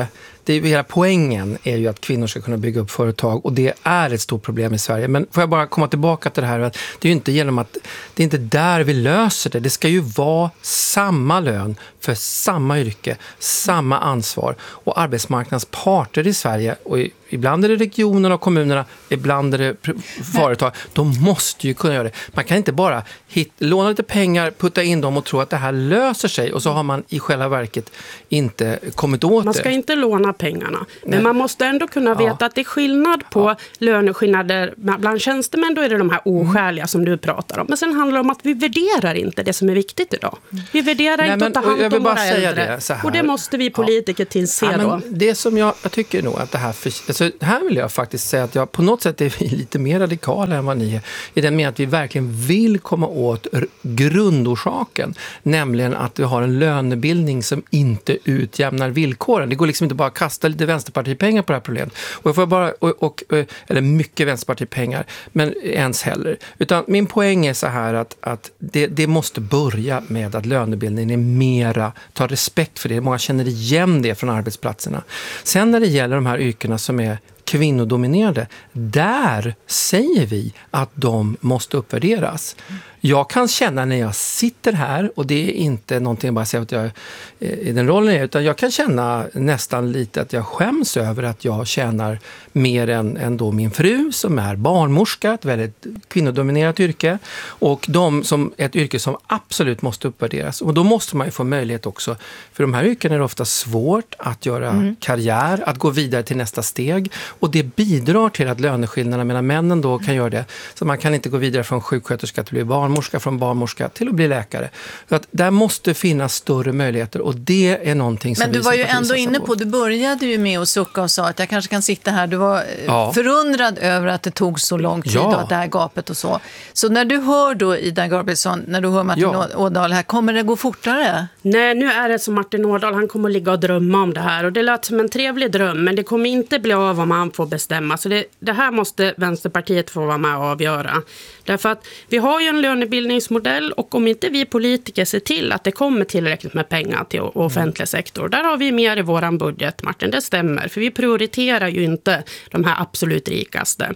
det är, hela poängen är ju att kvinnor ska kunna bygga upp företag och det är ett stort problem i Sverige. Men får jag bara komma tillbaka till det här att det är ju inte genom att det är inte där vi löser det. Det ska ju vara samma lön för samma yrke, samma ansvar och arbetsmarknadens parter i Sverige och i, ibland är det regionerna och kommunerna, ibland är det företag. De måste ju kunna göra det. Man kan inte bara hit, låna lite pengar, putta in dem och tro att det här löser sig och så har man i själva verket inte kommit åt det. Man ska inte låna pengarna. Men Nej. man måste ändå kunna veta ja. att det är skillnad på ja. löneskillnader bland tjänstemän. Då är det de här oskäliga mm. som du pratar om. Men sen handlar det om att vi värderar inte det som är viktigt idag. Vi värderar Nej, inte men, att ta hand om våra äldre. Det, så här. Och det måste vi politiker ja. tillse ja, men då. Det som jag, jag tycker nog att det här... För, alltså, här vill jag faktiskt säga att jag på något sätt är vi lite mer radikala än vad ni är. I den med att vi verkligen vill komma åt grundorsaken. Nämligen att vi har en lönebildning som inte utjämnar villkoren. Det går liksom inte bara att kasta lite vänsterpartipengar på det här problemet. Och jag får bara, och, och, eller mycket vänsterpartipengar, men ens heller. Utan min poäng är så här att, att det, det måste börja med att lönebildningen är mera, ta respekt för det. Många känner igen det från arbetsplatserna. Sen när det gäller de här yrkena som är kvinnodominerade, där säger vi att de måste uppvärderas. Jag kan känna när jag sitter här, och det är inte någonting jag bara säger att jag i den rollen är, utan jag kan känna nästan lite att jag skäms över att jag tjänar mer än, än då min fru som är barnmorska, ett väldigt kvinnodominerat yrke, och de som ett yrke som absolut måste uppvärderas. Och då måste man ju få möjlighet också, för de här yrken är det ofta svårt att göra mm. karriär, att gå vidare till nästa steg, och det bidrar till att löneskillnaderna mellan männen då kan göra det. Så man kan inte gå vidare från sjuksköterska till att bli barnmorska, från barnmorska till att bli läkare. Så att där måste finnas större möjligheter, och det är någonting som Men du vi var ju ändå på. inne på, du började ju med att sucka och sa att jag kanske kan sitta här. Du var ja. förundrad över att det tog så lång tid ja. och att det här gapet och så. Så när du hör då Ida Gabrielsson, när du hör Martin ja. Ådahl här, kommer det gå fortare? Nej, nu är det som Martin Ådahl, han kommer att ligga och drömma om det här, och det lät som en trevlig dröm, men det kommer inte bli av om han får bestämma. Så det, det här måste Vänsterpartiet få vara med och avgöra. Därför att vi har ju en lönebildningsmodell, och om inte vi politiker ser till att det kommer tillräckligt med pengar till offentlig sektor, där har vi mer i våran budget, Martin, det stämmer. För vi prioriterar ju inte de här absolut rikaste.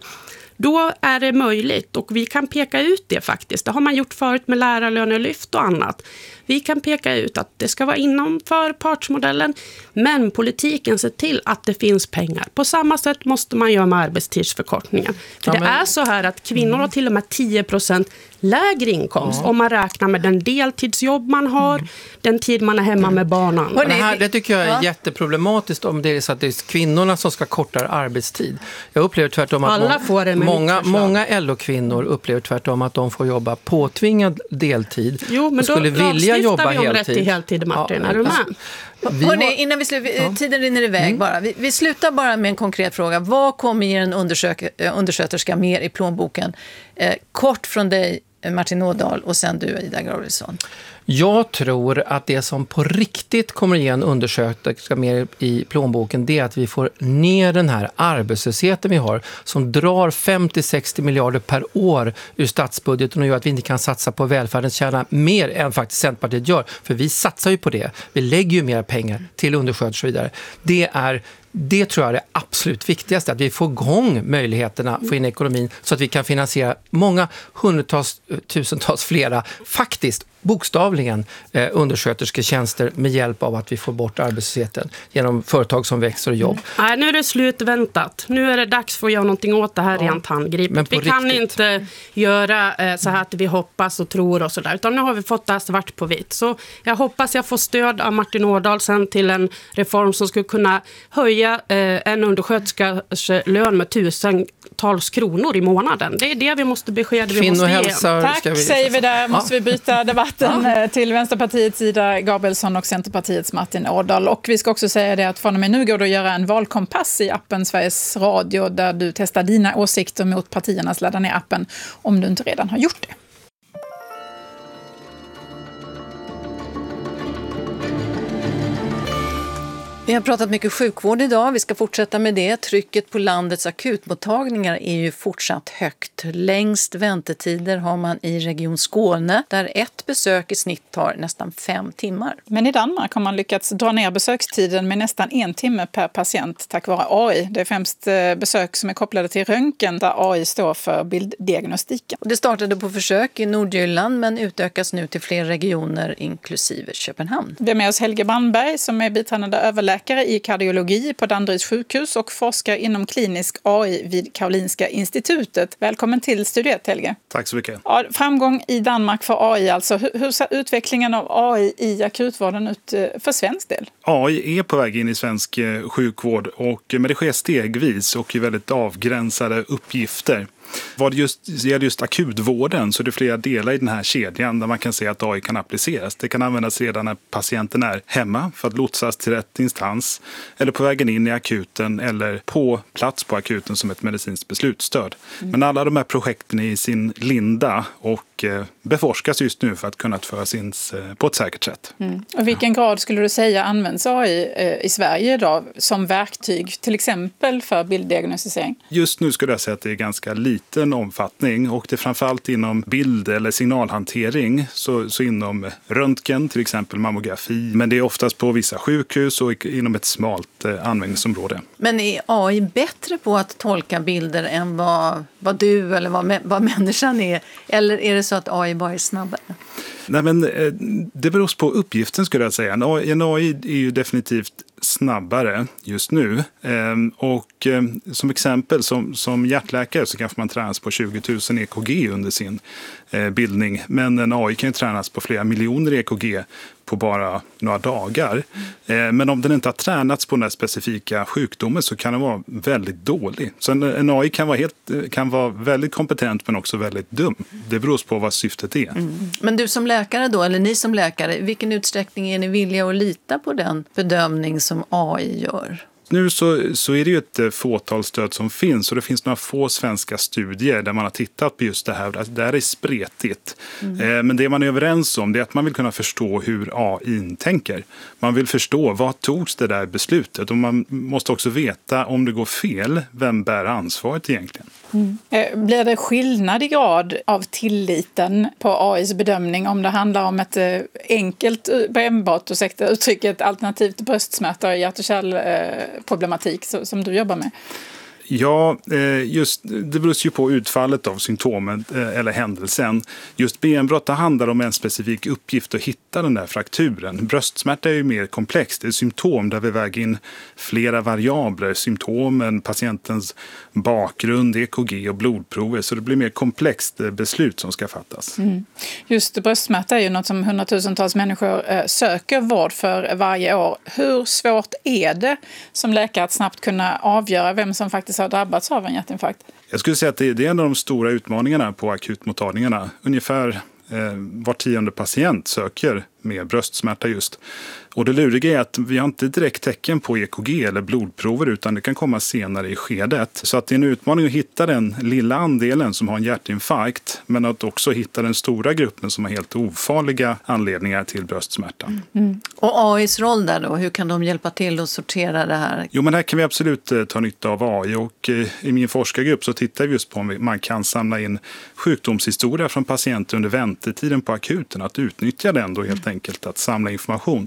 Då är det möjligt, och vi kan peka ut det faktiskt. Det har man gjort förut med lärarlönelyft och annat. Vi kan peka ut att det ska vara innanför partsmodellen, men politiken ser till att det finns pengar. På samma sätt måste man göra med arbetstidsförkortningen. För ja, men... det är så här att kvinnor har till och med tio procent lägre inkomst ja. om man räknar med den deltidsjobb man har, mm. den tid man är hemma mm. med barnen. Det, här, det tycker jag är ja. jätteproblematiskt om det är så att det är kvinnorna som ska korta arbetstid. Jag upplever tvärtom att Alla får det många, många L O-kvinnor upplever tvärtom att de får jobba påtvingad deltid. Jo, men då skulle vilja jobba vi om heltid. rätt till heltid, Martin. Ja, är du med? Vi Hörrni, har... innan vi slu... ja. tiden rinner iväg mm. bara. Vi, vi slutar bara med en konkret fråga. Vad kommer ge en undersök... undersköterska mer i plånboken? Eh, kort från dig, Martin Ådahl, och sen du, Ida Gabrielsson. Jag tror att det som på riktigt kommer ge en undersköterska mer i plånboken, det är att vi får ner den här arbetslösheten vi har, som drar femtio till sextio miljarder per år ur statsbudgeten och gör att vi inte kan satsa på välfärdens kärna mer än faktiskt Centerpartiet gör. För vi satsar ju på det. Vi lägger ju mer pengar till undersköterskor och vidare. Det är Det tror jag är det absolut viktigaste, att vi får igång möjligheterna för in ekonomin så att vi kan finansiera många hundratals, tusentals flera, faktiskt bokstavligen eh, underskötersketjänster med hjälp av att vi får bort arbetslösheten genom företag som växer och jobb. Nej, nu är det slutväntat. Nu är det dags för att göra någonting åt det här ja. rent handgripet. Vi kan riktigt. inte göra eh, så här att vi hoppas och tror och sådär, utan nu har vi fått det här svart på vitt. Så jag hoppas jag får stöd av Martin Ådahl sen till en reform som skulle kunna höja eh, en undersköterskas lön med tusentals kronor i månaden. Det är det vi måste besked vi måste ge. Tack vi säger vi där. Måste ja. vi byta debatten ja. till Vänsterpartiets Ida Gabrielsson och Centerpartiets Martin Ådahl. Och vi ska också säga det att från och med nu går det att göra en valkompass i appen Sveriges Radio, där du testar dina åsikter mot partiernas ladda ner appen om du inte redan har gjort det. Vi har pratat mycket sjukvård idag. Vi ska fortsätta med det. Trycket på landets akutmottagningar är ju fortsatt högt. Längst väntetider har man i Region Skåne där ett besök i snitt tar nästan fem timmar. Men i Danmark har man lyckats dra ner besökstiden med nästan en timme per patient tack vare A I. Det är främst besök som är kopplade till röntgen där A I står för bilddiagnostiken. Det startade på försök i Nordjylland men utökas nu till fler regioner inklusive Köpenhamn. Vi är med oss Helge Brandberg som är biträdande överläkare i kardiologi på Danderyds sjukhus och forskar inom klinisk A I vid Karolinska institutet. Välkommen till Studio ett, Helge. Tack så mycket. Ja, framgång i Danmark för A I alltså. Hur, hur ser utvecklingen av A I i akutvården ut för svensk del? A I är på väg in i svensk sjukvård, och, men det sker stegvis och i väldigt avgränsade uppgifter. Vad just gäller just akutvården så är det flera delar i den här kedjan där man kan se att A I kan appliceras. Det kan användas redan när patienten är hemma för att lotsas till rätt instans, eller på vägen in i akuten eller på plats på akuten som ett medicinskt beslutsstöd. Mm. Men alla de här projekten är i sin linda och eh, beforskas just nu för att kunna föras in eh, på ett säkert sätt. Mm. Och vilken grad skulle du säga används A I eh, i Sverige idag som verktyg till exempel för bilddiagnostisering? Just nu skulle jag säga att det är ganska lite liten omfattning, och det är framförallt inom bild- eller signalhantering, så, så inom röntgen, till exempel mammografi, men det är oftast på vissa sjukhus och inom ett smalt eh, användningsområde. Men är A I bättre på att tolka bilder än vad, vad du eller vad, vad människan är, eller är det så att A I bara är snabbare? Nej, men eh, det beror på uppgiften skulle jag säga. En A I, en A I är ju definitivt snabbare just nu. Ehm, och eh, som exempel, som, som hjärtläkare så kanske man tränas på tjugo tusen E K G under sin eh, bildning. Men en A I kan ju tränas på flera miljoner E K G på bara några dagar. Eh, men om den inte har tränats på den här specifika sjukdomen så kan den vara väldigt dålig. Så en, en A I kan vara, helt, kan vara väldigt kompetent men också väldigt dum. Det beror på vad syftet är. Mm. Men du som läkare då, eller ni som läkare, i vilken utsträckning är ni villiga att lita på den bedömning som A I gör? Nu så, så är det ju ett fåtal stöd som finns, och det finns några få svenska studier där man har tittat på just det här. Det där är spretigt. Mm. Eh, men det man är överens om det är att man vill kunna förstå hur A I tänker. Man vill förstå vad togs det där beslutet, och man måste också veta om det går fel, vem bär ansvaret egentligen. Mm. Blir det skillnad i grad av tilliten på A Is bedömning om det handlar om ett enkelt, enbart ursäkta uttrycket, alternativt bröstsmärta och hjärt- och kärlproblematik som du jobbar med? Ja, just, det beror ju på utfallet av symptomen eller händelsen. Just benbrott handlar om en specifik uppgift att hitta den där frakturen. Bröstsmärta är ju mer komplext. Det är symptom där vi väger in flera variabler. Symptomen, patientens bakgrund, E K G och blodprover. Så det blir mer komplext beslut som ska fattas. Mm. Just bröstsmärta är ju något som hundratusentals människor söker vård för varje år. Hur svårt är det som läkare att snabbt kunna avgöra vem som faktiskt har drabbats av en hjärtinfarkt? Jag skulle säga att det är en av de stora utmaningarna på akutmottagningarna. Ungefär eh, var tionde patient söker med bröstsmärta just. Och det luriga är att vi har inte direkt tecken på E K G eller blodprover, utan det kan komma senare i skedet. Så att det är en utmaning att hitta den lilla andelen som har en hjärtinfarkt, men att också hitta den stora gruppen som har helt ofarliga anledningar till bröstsmärta. Mm. Mm. Och A Is roll där då, hur kan de hjälpa till att sortera det här? Jo, men här kan vi absolut ta nytta av A I, och i min forskargrupp så tittar vi just på om man kan samla in sjukdomshistoria från patienter under väntetiden på akuten, att utnyttja den då helt enkelt, att samla information.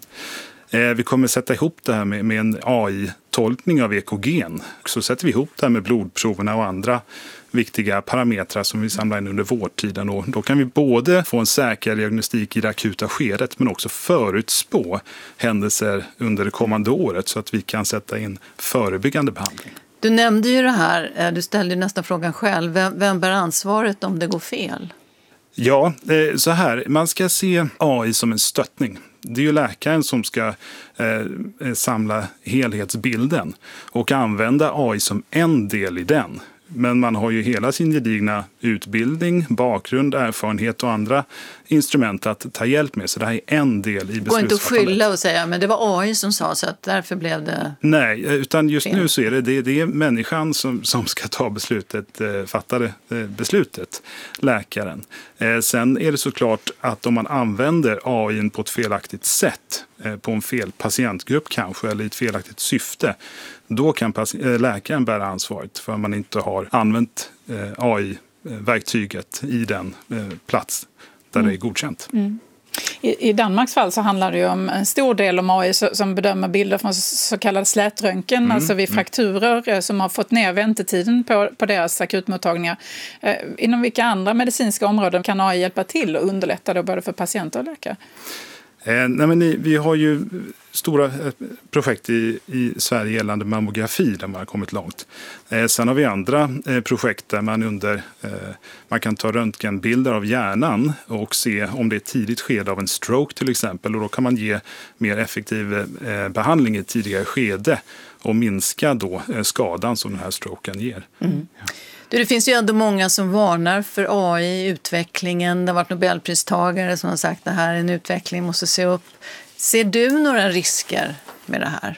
Vi kommer sätta ihop det här med, med en A I-tolkning av E K G. Så sätter vi ihop det här med blodproverna och andra viktiga parametrar som vi samlar in under vårdtiden. Och då kan vi både få en säker diagnostik i det akuta skedet, men också förutspå händelser under det kommande året så att vi kan sätta in förebyggande behandling. Du nämnde ju det här, du ställde nästan frågan själv. Vem, vem bär ansvaret om det går fel? Ja, så här. Man ska se A I som en stöttning. Det är ju läkaren som ska eh, samla helhetsbilden och använda A I som en del i den. Men man har ju hela sin gedigna utbildning, bakgrund, erfarenhet och andra instrument att ta hjälp med. Så det här är en del i beslutsfattandet. Går inte att skylla och säga, men det var A I som sa så att därför blev det... Nej, utan just fel. Nu så är det, det, det är människan som, som ska ta beslutet, eh, fatta eh, beslutet, läkaren. Eh, sen är det såklart att om man använder A I på ett felaktigt sätt på en fel patientgrupp kanske eller i ett felaktigt syfte, då kan läkaren bära ansvaret för att man inte har använt A I-verktyget i den plats där mm. det är godkänt. Mm. I, I Danmarks fall så handlar det ju om en stor del om A I som bedömer bilder från så kallad slätröntgen, mm. alltså vid frakturer som har fått ner väntetiden på, på deras akutmottagningar. Eh, inom vilka andra medicinska områden kan A I hjälpa till och underlätta då både för patienter och läkare? Eh, nej men ni, vi har ju stora eh, projekt i, i Sverige gällande mammografi där man har kommit långt. Eh, sen har vi andra eh, projekt där man under eh, man kan ta röntgenbilder av hjärnan och se om det är ett tidigt skede av en stroke till exempel, och då kan man ge mer effektiv eh, behandling i ett tidigare skede och minska då eh, skadan som den här stroken ger. Mm. Du, det finns ju ändå många som varnar för A I-utvecklingen. Det har varit Nobelpristagare som har sagt att det här är en utveckling, måste se upp. Ser du några risker med det här?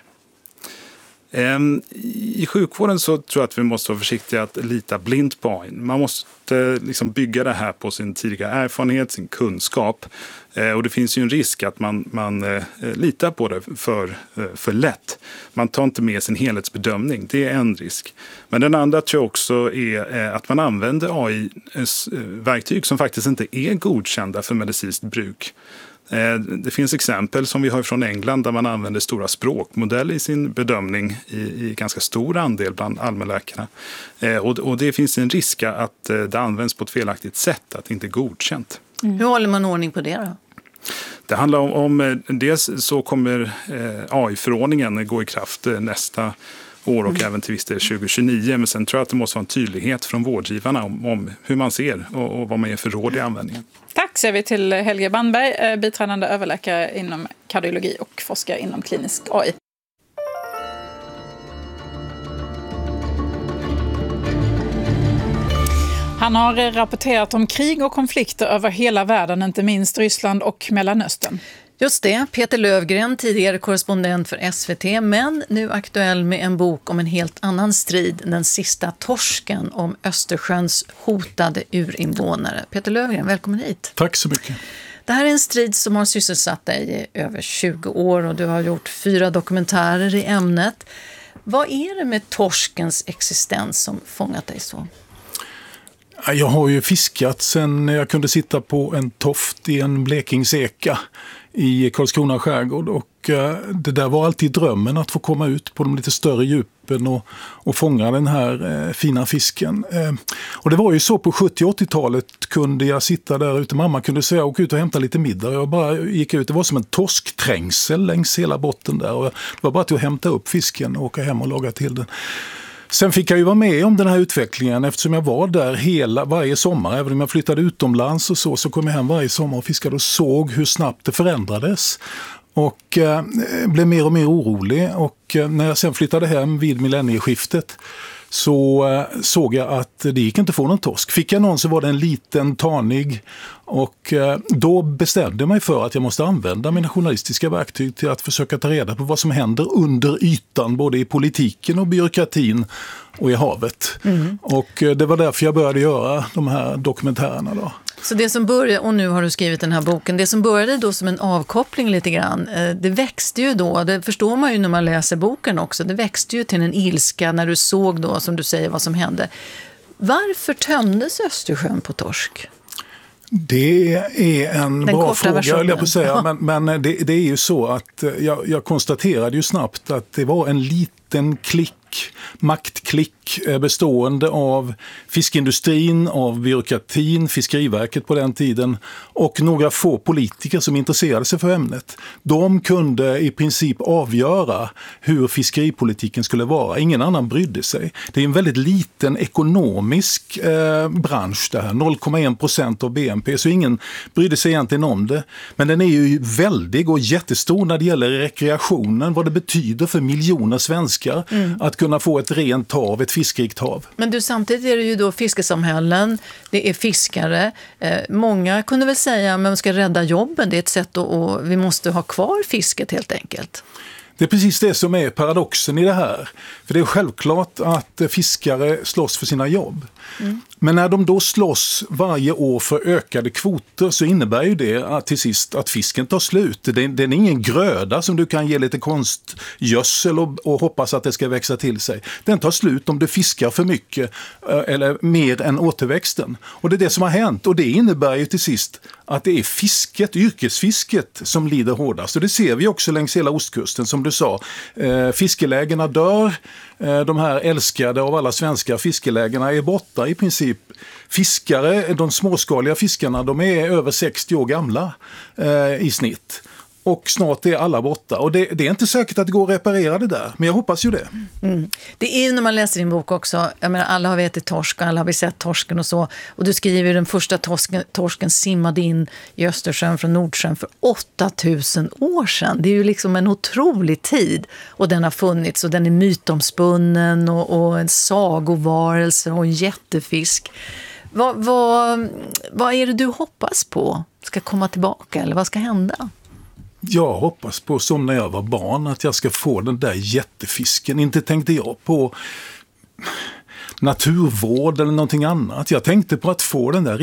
I sjukvården så tror jag att vi måste vara försiktiga att lita blint på A I. Man måste liksom bygga det här på sin tidigare erfarenhet, sin kunskap. Och det finns ju en risk att man, man litar på det för, för lätt. Man tar inte med sin helhetsbedömning. Det är en risk. Men den andra tror jag också är att man använder A I-verktyg som faktiskt inte är godkända för medicinskt bruk. Det finns exempel som vi har från England där man använder stora språkmodeller i sin bedömning i, i ganska stor andel bland allmänläkarna. Och, och det finns en risk att det används på ett felaktigt sätt, att det inte är godkänt. Mm. Hur håller man ordning på det då? Det handlar om, om dels så kommer A I-förordningen gå i kraft nästa år och mm. även till viss del tjugo tjugonio. Men sen tror jag att det måste vara en tydlighet från vårdgivarna om, om hur man ser och, och vad man ger för råd i användningen. Tack säger vi till Helge Bandberg, biträdande överläkare inom kardiologi och forskare inom klinisk A I. Han har rapporterat om krig och konflikter över hela världen, inte minst Ryssland och Mellanöstern. Just det, Peter Löfgren, tidigare korrespondent för S V T, men nu aktuell med en bok om en helt annan strid, Den sista torsken, om Östersjöns hotade urinvånare. Peter Löfgren, välkommen hit. Tack så mycket. Det här är en strid som har sysselsatt dig i över tjugo år och du har gjort fyra dokumentärer i ämnet. Vad är det med torskens existens som fångat dig så? Jag har ju fiskat sen jag kunde sitta på en toft i en blekingseka i Karlskrona skärgård, och det där var alltid drömmen, att få komma ut på de lite större djupen och, och fånga den här eh, fina fisken. Eh, och det var ju så på sjuttio- och åttiotalet kunde jag sitta där ute, mamma kunde säga åka ut och hämta lite middag. Jag bara gick ut, det var som en torskträngsel längs hela botten där, och det var bara till att hämta upp fisken och åka hem och laga till den. Sen fick jag ju vara med om den här utvecklingen eftersom jag var där hela, varje sommar. Även om jag flyttade utomlands och så, så kom jag hem varje sommar och fiskade och såg hur snabbt det förändrades. Och eh, blev mer och mer orolig. Och eh, när jag sen flyttade hem vid millennieskiftet så eh, såg jag att det gick inte att få någon torsk. Fick jag någon så var det en liten tanig. Och eh, då bestämde jag mig för att jag måste använda mina journalistiska verktyg till att försöka ta reda på vad som händer under ytan, både i politiken och byråkratin och i havet. Mm. Och eh, det var därför jag började göra de här dokumentärerna då. Så det som började, och nu har du skrivit den här boken, det som började då som en avkoppling lite grann, det växte ju då, det förstår man ju när man läser boken också, det växte ju till en ilska när du såg då, som du säger, vad som hände. Varför tömdes Östersjön på torsk? Det är en Den bra fråga, versionen. jag på säga. Men, men det, det är ju så att jag, jag konstaterade ju snabbt att det var en liten klick, maktklick bestående av fiskindustrin, av byråkratin, Fiskeriverket på den tiden och några få politiker som intresserade sig för ämnet. De kunde i princip avgöra hur fiskeripolitiken skulle vara. Ingen annan brydde sig. Det är en väldigt liten ekonomisk eh, bransch det här, noll komma en procent av B N P, så ingen brydde sig egentligen om det. Men den är ju väldig och jättestor när det gäller rekreationen, vad det betyder för miljoner svenskar mm. att kunna få ett rent hav, ett fiskrikt hav. Men du, samtidigt är det ju då fiskesamhällen, det är fiskare. Eh, många kunde väl säga att man ska rädda jobben, det är ett sätt att och vi måste ha kvar fisket helt enkelt. Det är precis det som är paradoxen i det här. För det är självklart att fiskare slåss för sina jobb. Mm. Men när de då slåss varje år för ökade kvoter så innebär ju det att till sist att fisken tar slut. Den, den är ingen gröda som du kan ge lite konstgödsel och, och hoppas att det ska växa till sig. Den tar slut om du fiskar för mycket eller mer än återväxten. Och det är det som har hänt, och det innebär ju till sist att det är fisket, yrkesfisket som lider hårdast. Och det ser vi också längs hela ostkusten, som du sa. Eh, fiskelägena dör, eh, de här älskade av alla svenska fiskelägena är borta i princip. Fiskare, de småskaliga fiskarna, de är över sextio år gamla eh, i snitt. Och snart är alla borta. Och det, det är inte säkert att det går att reparera det där. Men jag hoppas ju det. Mm. Det är ju när man läser din bok också. Jag menar, alla har vi ätit torsk och alla har vi sett torsken och så. Och du skriver ju den första torsken, torsken simmade in i Östersjön från Nordsjön för åtta tusen år sedan. Det är ju liksom en otrolig tid. Och den har funnits och den är mytomspunnen och, och en sagovarelse och en jättefisk. Vad, vad, vad är det du hoppas på? Ska komma tillbaka eller vad ska hända? Jag hoppas på, som när jag var barn, att jag ska få den där jättefisken. Inte tänkte jag på naturvård eller någonting annat. Jag tänkte på att få den där